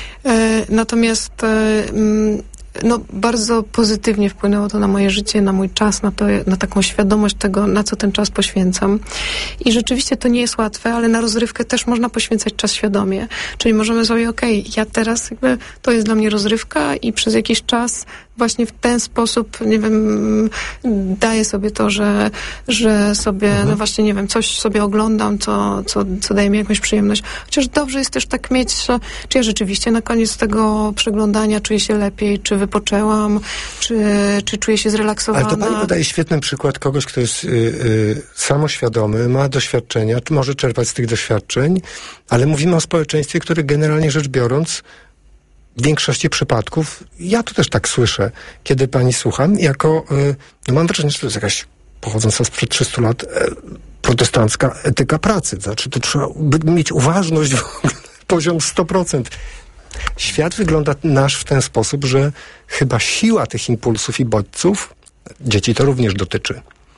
E, natomiast e, m, no, bardzo pozytywnie wpłynęło to na moje życie, na mój czas, na, to, na taką świadomość tego, na co ten czas poświęcam. I rzeczywiście to nie jest łatwe, ale na rozrywkę też można poświęcać czas świadomie. Czyli możemy sobie, okej, okay, ja teraz jakby, to jest dla mnie rozrywka i przez jakiś czas właśnie w ten sposób, nie wiem, daję sobie to, że, że sobie, mhm. no właśnie, nie wiem, coś sobie oglądam, co, co, co daje mi jakąś przyjemność. Chociaż dobrze jest też tak mieć, czy ja rzeczywiście na koniec tego przeglądania czuję się lepiej, czy wypoczęłam, czy, czy czuję się zrelaksowana. Ale to pani podaje świetny przykład kogoś, kto jest y, y, samoświadomy, ma doświadczenia, może czerpać z tych doświadczeń, ale mówimy o społeczeństwie, które generalnie rzecz biorąc w większości przypadków, ja to też tak słyszę, kiedy pani słucham, jako, y, no mam wrażenie, że to jest jakaś pochodząca sprzed trzystu lat y, protestancka etyka pracy. Znaczy, to trzeba mieć uważność, w ogóle, poziom sto procent. Świat wygląda nasz w ten sposób, że chyba siła tych impulsów i bodźców, dzieci to również dotyczy,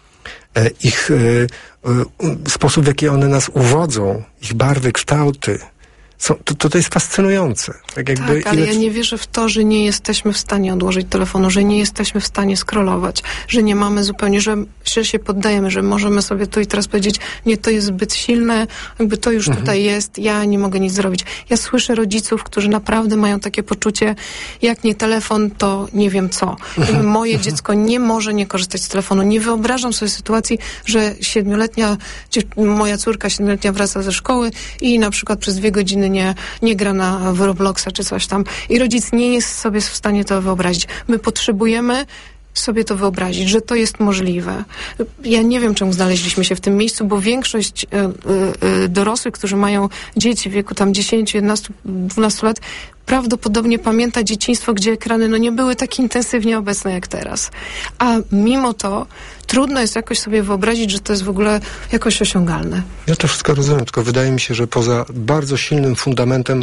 e, ich e, e, sposób, w jaki one nas uwodzą, ich barwy, kształty, są, to, to, to jest fascynujące. Tak, jakby tak, ale ile... ja nie wierzę w to, że nie jesteśmy w stanie odłożyć telefonu, że nie jesteśmy w stanie scrollować, że nie mamy zupełnie, że, że się poddajemy, że możemy sobie tu i teraz powiedzieć, nie, to jest zbyt silne, jakby to już mhm. tutaj jest, ja nie mogę nic zrobić. Ja słyszę rodziców, którzy naprawdę mają takie poczucie, jak nie telefon, to nie wiem co. Mhm. Moje dziecko nie może nie korzystać z telefonu. Nie wyobrażam sobie sytuacji, że siedmioletnia, moja córka siedmioletnia wraca ze szkoły i na przykład przez dwie godziny nie, nie gra na w Robloxa czy coś tam. I rodzic nie jest sobie w stanie to wyobrazić. My potrzebujemy sobie to wyobrazić, że to jest możliwe. Ja nie wiem, czemu znaleźliśmy się w tym miejscu, bo większość y, y, y, dorosłych, którzy mają dzieci w wieku tam dziesięć, jedenaście, dwanaście lat, prawdopodobnie pamięta dzieciństwo, gdzie ekrany no nie były tak intensywnie obecne jak teraz. A mimo to trudno jest jakoś sobie wyobrazić, że to jest w ogóle jakoś osiągalne. Ja to wszystko rozumiem, tylko wydaje mi się, że poza bardzo silnym fundamentem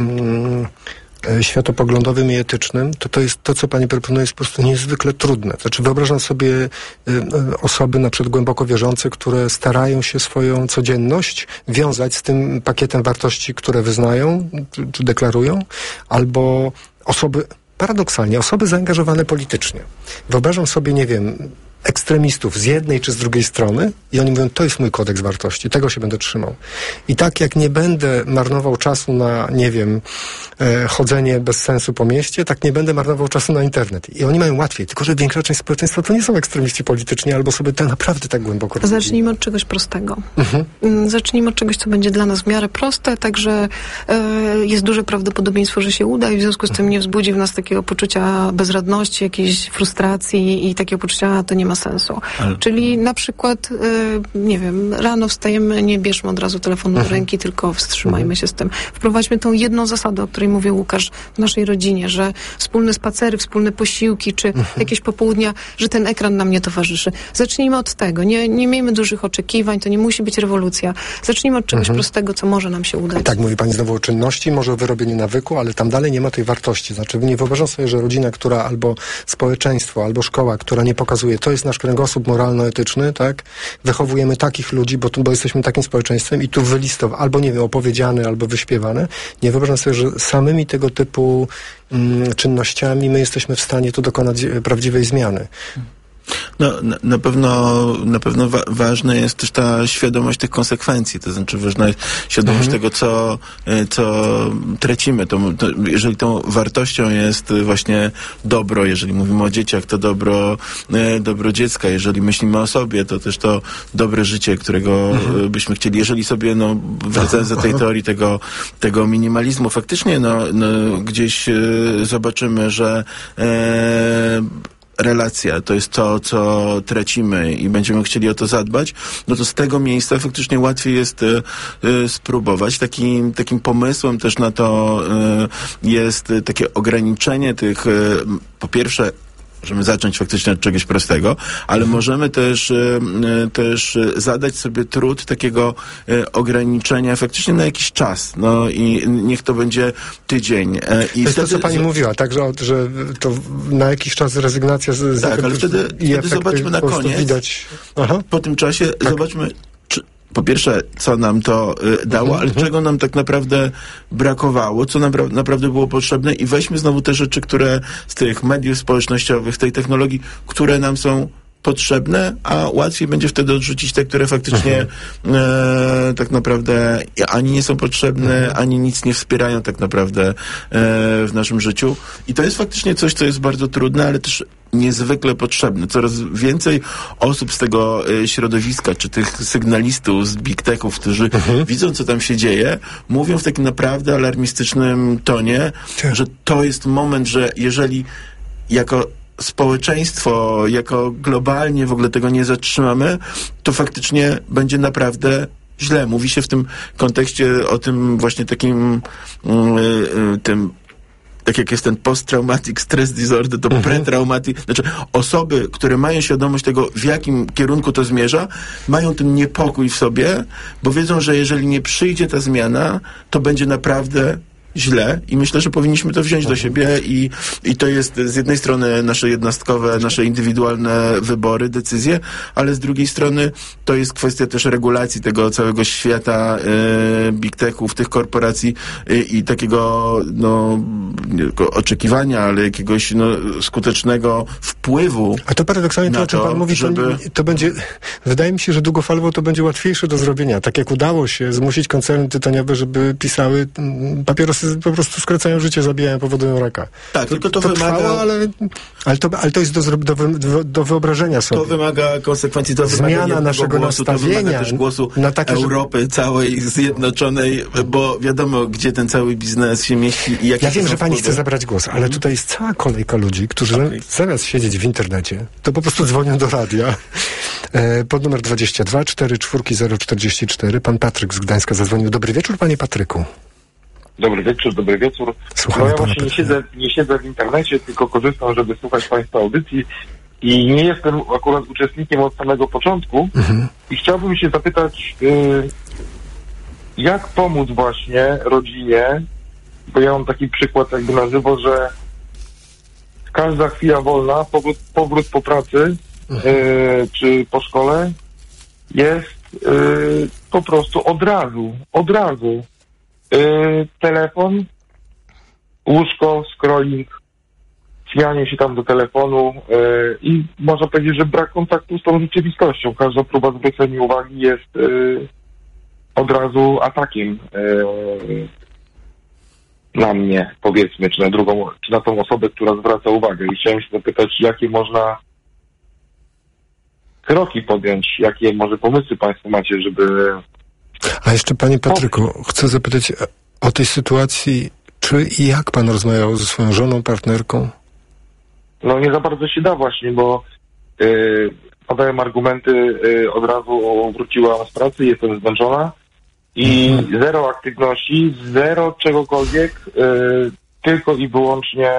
mm, światopoglądowym i etycznym, to to jest to, co pani proponuje, jest po prostu niezwykle trudne. Znaczy wyobrażam sobie y, y, osoby na przykład głęboko wierzące, które starają się swoją codzienność wiązać z tym pakietem wartości, które wyznają, czy, czy deklarują, albo osoby, paradoksalnie, osoby zaangażowane politycznie. Wyobrażam sobie, nie wiem, ekstremistów z jednej czy z drugiej strony i oni mówią, to jest mój kodeks wartości, tego się będę trzymał. I tak jak nie będę marnował czasu na, nie wiem, e, chodzenie bez sensu po mieście, tak nie będę marnował czasu na internet. I oni mają łatwiej, tylko że większa część społeczeństwa to nie są ekstremiści polityczni, albo sobie to naprawdę tak głęboko rozumieją. Zacznijmy od czegoś prostego. Mhm. Zacznijmy od czegoś, co będzie dla nas w miarę proste, także e, jest duże prawdopodobieństwo, że się uda i w związku z tym nie wzbudzi w nas takiego poczucia bezradności, jakiejś frustracji i takiego poczucia, to nie ma sensu. Ale... Czyli na przykład, y, nie wiem, rano wstajemy, nie bierzmy od razu telefonu do ręki, tylko wstrzymajmy się z tym. Wprowadźmy tą jedną zasadę, o której mówił Łukasz w naszej rodzinie, że wspólne spacery, wspólne posiłki, czy jakieś popołudnia, że ten ekran nam nie towarzyszy. Zacznijmy od tego. Nie, nie miejmy dużych oczekiwań, to nie musi być rewolucja. Zacznijmy od czegoś Mhm. prostego, co może nam się udać. Tak, mówi pani znowu o czynności, może o wyrobieniu nawyku, ale tam dalej nie ma tej wartości. Znaczy, nie wyobrażam sobie, że rodzina, która albo społeczeństwo, albo szkoła, która nie pokazuje, to jest nasz kręgosłup moralno-etyczny, tak? Wychowujemy takich ludzi, bo, tu, bo jesteśmy takim społeczeństwem i tu wylistowane, albo nie wiem, opowiedziane, albo wyśpiewane. Nie wyobrażam sobie, że samymi tego typu mm, czynnościami my jesteśmy w stanie tu dokonać e, prawdziwej zmiany. No, na, na pewno, na pewno wa- ważna jest też ta świadomość tych konsekwencji, to znaczy ważna jest świadomość Mhm. tego, co, e, co tracimy. To, to, jeżeli tą wartością jest właśnie dobro, jeżeli mówimy o dzieciach, to dobro, e, dobro dziecka, jeżeli myślimy o sobie, to też to dobre życie, którego Mhm. e, byśmy chcieli. Jeżeli sobie, no, wracając do tej teorii tego, tego minimalizmu, faktycznie, no, no gdzieś e, zobaczymy, że e, relacja to jest to, co tracimy i będziemy chcieli o to zadbać, no to z tego miejsca faktycznie łatwiej jest y, y, spróbować. Takim, takim pomysłem też na to y, jest y, takie ograniczenie tych, y, po pierwsze, możemy zacząć faktycznie od czegoś prostego, ale możemy też, y, y, też y, zadać sobie trud takiego y, ograniczenia faktycznie na jakiś czas. No i niech to będzie tydzień. Y, i to jest wtedy, to, co pani z... mówiła, tak, że, że to na jakiś czas rezygnacja z, z Tak, ale wtedy, wtedy zobaczmy na koniec, widać. Aha. po tym czasie, tak. zobaczmy, czy, po pierwsze, co nam to y, dało, Mhm, ale mhm. czego nam tak naprawdę brakowało, co nam pra- naprawdę było potrzebne i weźmy znowu te rzeczy, które z tych mediów społecznościowych, tej technologii, które nam są potrzebne, a łatwiej będzie wtedy odrzucić te, które faktycznie e, tak naprawdę ani nie są potrzebne, ani nic nie wspierają tak naprawdę e, w naszym życiu. I to jest faktycznie coś, co jest bardzo trudne, ale też niezwykle potrzebne. Coraz więcej osób z tego e, środowiska, czy tych sygnalistów z big techów, którzy mhm. widzą, co tam się dzieje, mówią w takim naprawdę alarmistycznym tonie, że to jest moment, że jeżeli jako społeczeństwo, jako globalnie w ogóle tego nie zatrzymamy, to faktycznie będzie naprawdę źle. Mówi się w tym kontekście o tym właśnie takim yy, tym, tak jak jest ten post-traumatic stress disorder, to mhm. pre-traumatic, znaczy osoby, które mają świadomość tego, w jakim kierunku to zmierza, mają ten niepokój w sobie, bo wiedzą, że jeżeli nie przyjdzie ta zmiana, to będzie naprawdę źle i myślę, że powinniśmy to wziąć do siebie i, i to jest z jednej strony nasze jednostkowe, nasze indywidualne wybory, decyzje, ale z drugiej strony to jest kwestia też regulacji tego całego świata e, big techów, tych korporacji e, i takiego no, nie tylko oczekiwania, ale jakiegoś no, skutecznego wpływu. A to paradoksalnie to, o czym pan mówi, żeby... to, to będzie, wydaje mi się, że długofalowo to będzie łatwiejsze do zrobienia. Tak jak udało się zmusić koncerny tytoniowe, żeby pisały mm, papierosy po prostu skracają życie, zabijają, powodują raka. Tak, to, tylko to, to wymaga... Trwało, ale, ale, to, ale to jest do, do, do, do wyobrażenia sobie. To wymaga konsekwencji, to Zmiana wymaga naszego głosu, nastawienia to wymaga też głosu na takie, Europy żeby... całej zjednoczonej, bo wiadomo, gdzie ten cały biznes się mieści i jakie Ja wiem, że pani wpływy. chce zabrać głos, ale tutaj jest cała kolejka ludzi, którzy okay. zamiast siedzieć w internecie, to po prostu dzwonią do radia. E, pod numer dwadzieścia dwa cztery cztery zero czterdzieści cztery. Pan Patryk z Gdańska zadzwonił. Dobry wieczór, panie Patryku. Dobry wieczór, dobry wieczór. Słuchamy no ja pana właśnie nie siedzę, nie siedzę w internecie, tylko korzystam, żeby słuchać państwa audycji i nie jestem akurat uczestnikiem od samego początku mhm. i chciałbym się zapytać, y, jak pomóc właśnie rodzinie, bo ja mam taki przykład jakby na żywo, że każda chwila wolna, powrót, powrót po pracy mhm. y, czy po szkole jest y, po prostu od razu, od razu. Yy, telefon, łóżko, scrolling, śmianie się tam do telefonu yy, i można powiedzieć, że brak kontaktu z tą rzeczywistością. Każda próba zwrócenia uwagi jest yy, od razu atakiem yy, na mnie, powiedzmy, czy na drugą, czy na tą osobę, która zwraca uwagę. I chciałem się zapytać, jakie można kroki podjąć, jakie może pomysły Państwo macie, żeby... A jeszcze, Panie Patryku, chcę zapytać o tej sytuacji, czy i jak Pan rozmawiał ze swoją żoną, partnerką? No nie za bardzo się da właśnie, bo yy, padają argumenty, yy, od razu wróciłam z pracy, jestem zmęczona i mhm. zero aktywności, zero czegokolwiek, yy, tylko i wyłącznie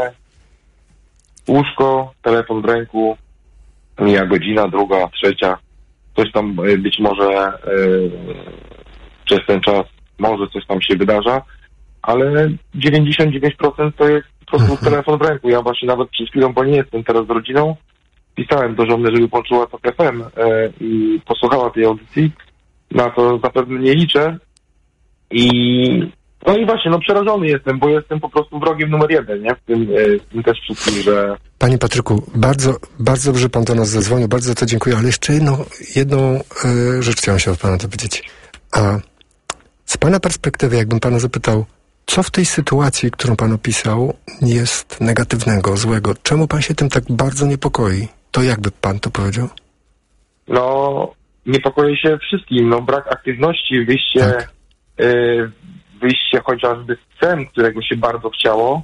łóżko, telefon w ręku, mija godzina, druga, trzecia, coś tam yy, być może yy, przez ten czas może coś tam się wydarza, ale dziewięćdziesiąt dziewięć procent to jest po prostu mhm. telefon w ręku. Ja właśnie nawet przed chwilą, bo nie jestem teraz z rodziną, pisałem do żony, żeby włączyła Tok F M e, i posłuchała tej audycji. Na to zapewne nie liczę. I no i właśnie, no przerażony jestem, bo jestem po prostu wrogiem numer jeden, nie? W tym, e, w tym też wszystkim, że... Panie Patryku, bardzo, bardzo dobrze Pan do nas zadzwonił, bardzo za to dziękuję, ale jeszcze jedną, jedną e, rzecz chciałem się od Pana dowiedzieć. A z Pana perspektywy, jakbym Pana zapytał, co w tej sytuacji, którą Pan opisał, jest negatywnego, złego? Czemu Pan się tym tak bardzo niepokoi? To jakby Pan to powiedział? No, niepokoję się wszystkim. No, brak aktywności, wyjście, tak. y, wyjście chociażby z scen, którego się bardzo chciało,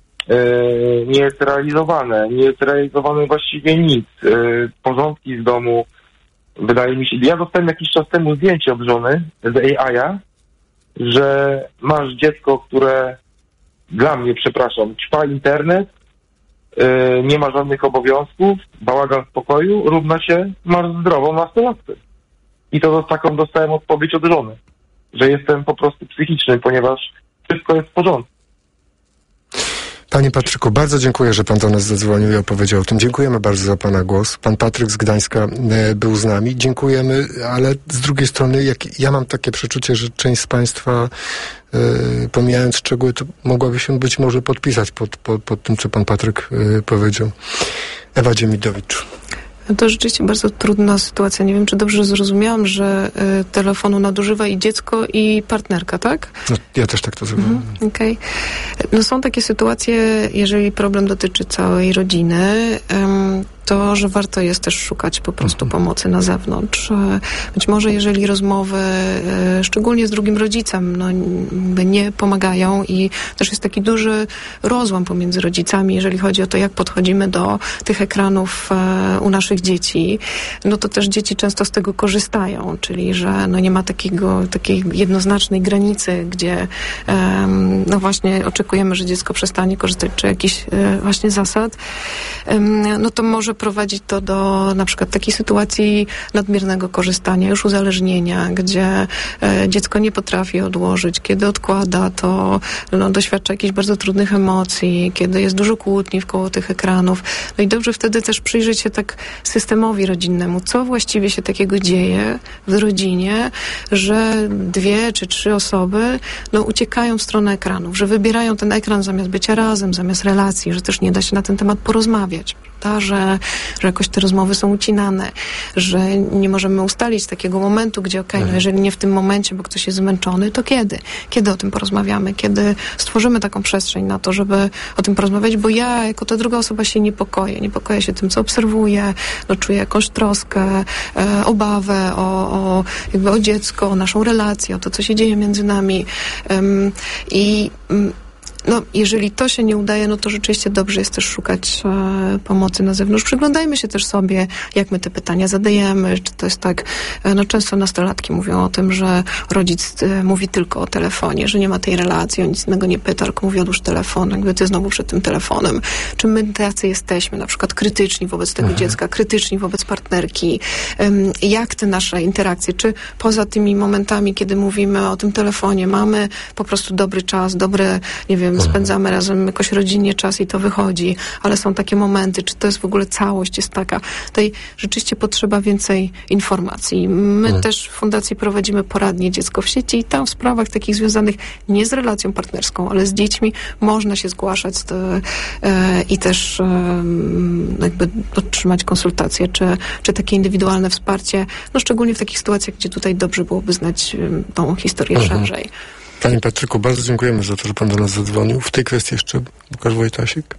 y, nie jest realizowane. Nie jest realizowane właściwie nic. Y, porządki z domu, wydaje mi się... Ja dostałem jakiś czas temu zdjęcie od żony z A I a, że masz dziecko, które dla mnie, przepraszam, ćpa internet, yy, nie ma żadnych obowiązków, bałagan w pokoju, równa się masz zdrową nastolatkę. I to taką dostałem odpowiedź od żony, że jestem po prostu psychiczny, ponieważ wszystko jest w porządku. Panie Patryku, bardzo dziękuję, że Pan do nas zadzwonił i opowiedział o tym. Dziękujemy bardzo za Pana głos. Pan Patryk z Gdańska e, był z nami. Dziękujemy, ale z drugiej strony, jak ja mam takie przeczucie, że część z Państwa, e, pomijając szczegóły, to mogłaby się być może podpisać pod, pod, pod tym, co Pan Patryk e, powiedział. Ewa Dziemidowicz. To rzeczywiście bardzo trudna sytuacja. Nie wiem, czy dobrze zrozumiałam, że y, telefonu nadużywa i dziecko, i partnerka, tak? No, ja też tak to zrozumiałem. Mhm, okej. Okay. No są takie sytuacje, jeżeli problem dotyczy całej rodziny, ym, to, że warto jest też szukać po prostu mhm. pomocy na zewnątrz. Być może jeżeli rozmowy, y, szczególnie z drugim rodzicem, no, nie pomagają i też jest taki duży rozłam pomiędzy rodzicami, jeżeli chodzi o to, jak podchodzimy do tych ekranów y, u naszych dzieci, no to też dzieci często z tego korzystają, czyli że no nie ma takiego, takiej jednoznacznej granicy, gdzie um, no właśnie oczekujemy, że dziecko przestanie korzystać, czy jakichś e, właśnie zasad, um, no to może prowadzić to do na przykład takiej sytuacji nadmiernego korzystania, już uzależnienia, gdzie e, dziecko nie potrafi odłożyć, kiedy odkłada, to no, doświadcza jakichś bardzo trudnych emocji, kiedy jest dużo kłótni wkoło tych ekranów. No i dobrze wtedy też przyjrzeć się tak systemowi rodzinnemu, co właściwie się takiego dzieje w rodzinie, że dwie czy trzy osoby no, uciekają w stronę ekranów, że wybierają ten ekran zamiast bycia razem, zamiast relacji, że też nie da się na ten temat porozmawiać, prawda? Że, że jakoś te rozmowy są ucinane, że nie możemy ustalić takiego momentu, gdzie okej, okay, no jeżeli nie w tym momencie, bo ktoś jest zmęczony, to kiedy? Kiedy o tym porozmawiamy? Kiedy stworzymy taką przestrzeń na to, żeby o tym porozmawiać, bo ja jako ta druga osoba się niepokoję. Niepokoję się tym, co obserwuję, no, czuję jakąś troskę, e, obawę o, o, jakby o dziecko, o naszą relację, o to, co się dzieje między nami. Um, I um, no, jeżeli to się nie udaje, no to rzeczywiście dobrze jest też szukać e, pomocy na zewnątrz. Przyglądajmy się też sobie, jak my te pytania zadajemy, czy to jest tak, e, no często nastolatki mówią o tym, że rodzic e, mówi tylko o telefonie, że nie ma tej relacji, on nic innego nie pyta, tylko mówi odłóż telefon, jakby ty znowu przed tym telefonem. Czy my tacy jesteśmy, na przykład krytyczni wobec tego mhm. dziecka, krytyczni wobec partnerki, um, jak te nasze interakcje, czy poza tymi momentami, kiedy mówimy o tym telefonie, mamy po prostu dobry czas, dobre, nie wiem, razem, spędzamy razem jakoś rodzinnie czas i to wychodzi, ale są takie momenty, czy to jest w ogóle całość, jest taka. Tutaj rzeczywiście potrzeba więcej informacji. My hmm. też w Fundacji prowadzimy poradnie Dziecko w sieci i tam w sprawach takich związanych nie z relacją partnerską, ale z dziećmi można się zgłaszać to, e, i też e, jakby otrzymać konsultacje, czy, czy takie indywidualne wsparcie, no szczególnie w takich sytuacjach, gdzie tutaj dobrze byłoby znać e, tą historię mhm. szerzej. Panie Patryku, bardzo dziękujemy za to, że pan do nas zadzwonił. W tej kwestii jeszcze Łukasz Wojtasik.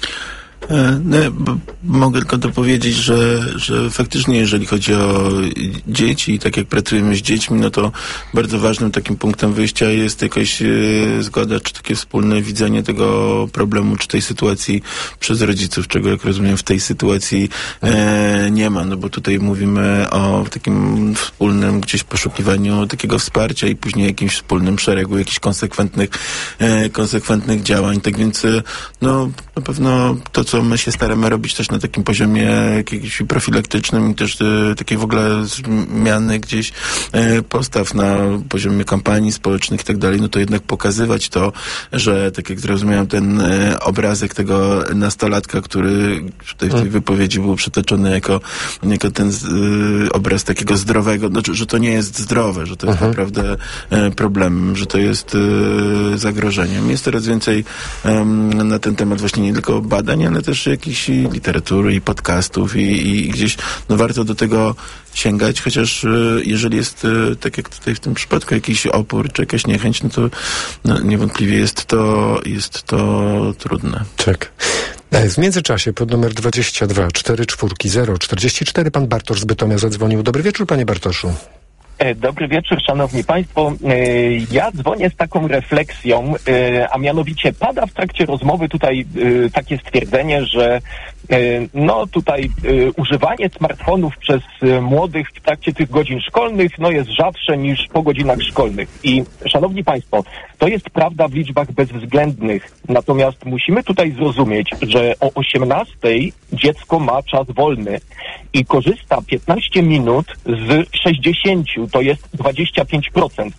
No, mogę tylko dopowiedzieć, że, że faktycznie jeżeli chodzi o dzieci i tak jak pracujemy z dziećmi, no to bardzo ważnym takim punktem wyjścia jest jakaś e, zgoda, czy takie wspólne widzenie tego problemu, czy tej sytuacji przez rodziców, czego jak rozumiem w tej sytuacji e, nie ma, no bo tutaj mówimy o takim wspólnym gdzieś poszukiwaniu takiego wsparcia i później jakimś wspólnym szeregu jakichś konsekwentnych, e, konsekwentnych działań, tak więc no na pewno to, co my się staramy robić też na takim poziomie jakimś profilaktycznym i też e, takiej w ogóle zmiany gdzieś e, postaw na poziomie kampanii społecznych i tak dalej, no to jednak pokazywać to, że tak jak zrozumiałem ten e, obrazek tego nastolatka, który tutaj w tej wypowiedzi był przytoczony jako, jako ten e, obraz takiego zdrowego, no, że to nie jest zdrowe, że to jest mhm. naprawdę e, problemem, że to jest e, zagrożeniem. Jest coraz więcej e, na ten temat właśnie nie tylko badań, ale też jakiejś literatury i podcastów i, i gdzieś no warto do tego sięgać, chociaż jeżeli jest, tak jak tutaj w tym przypadku, jakiś opór czy jakaś niechęć, no to no, niewątpliwie jest to, jest to trudne. Tak. W międzyczasie pod numer dwadzieścia dwa cztery cztery zero czterdzieści cztery pan Bartosz z Bytomia zadzwonił. Dobry wieczór, panie Bartoszu. Dobry wieczór, szanowni państwo. Ja dzwonię z taką refleksją, a mianowicie pada w trakcie rozmowy tutaj takie stwierdzenie, że no tutaj używanie smartfonów przez młodych w trakcie tych godzin szkolnych no jest rzadsze niż po godzinach szkolnych. I szanowni państwo, to jest prawda w liczbach bezwzględnych. Natomiast musimy tutaj zrozumieć, że o osiemnastej dziecko ma czas wolny i korzysta piętnaście minut z sześćdziesięciu, to jest dwadzieścia pięć procent.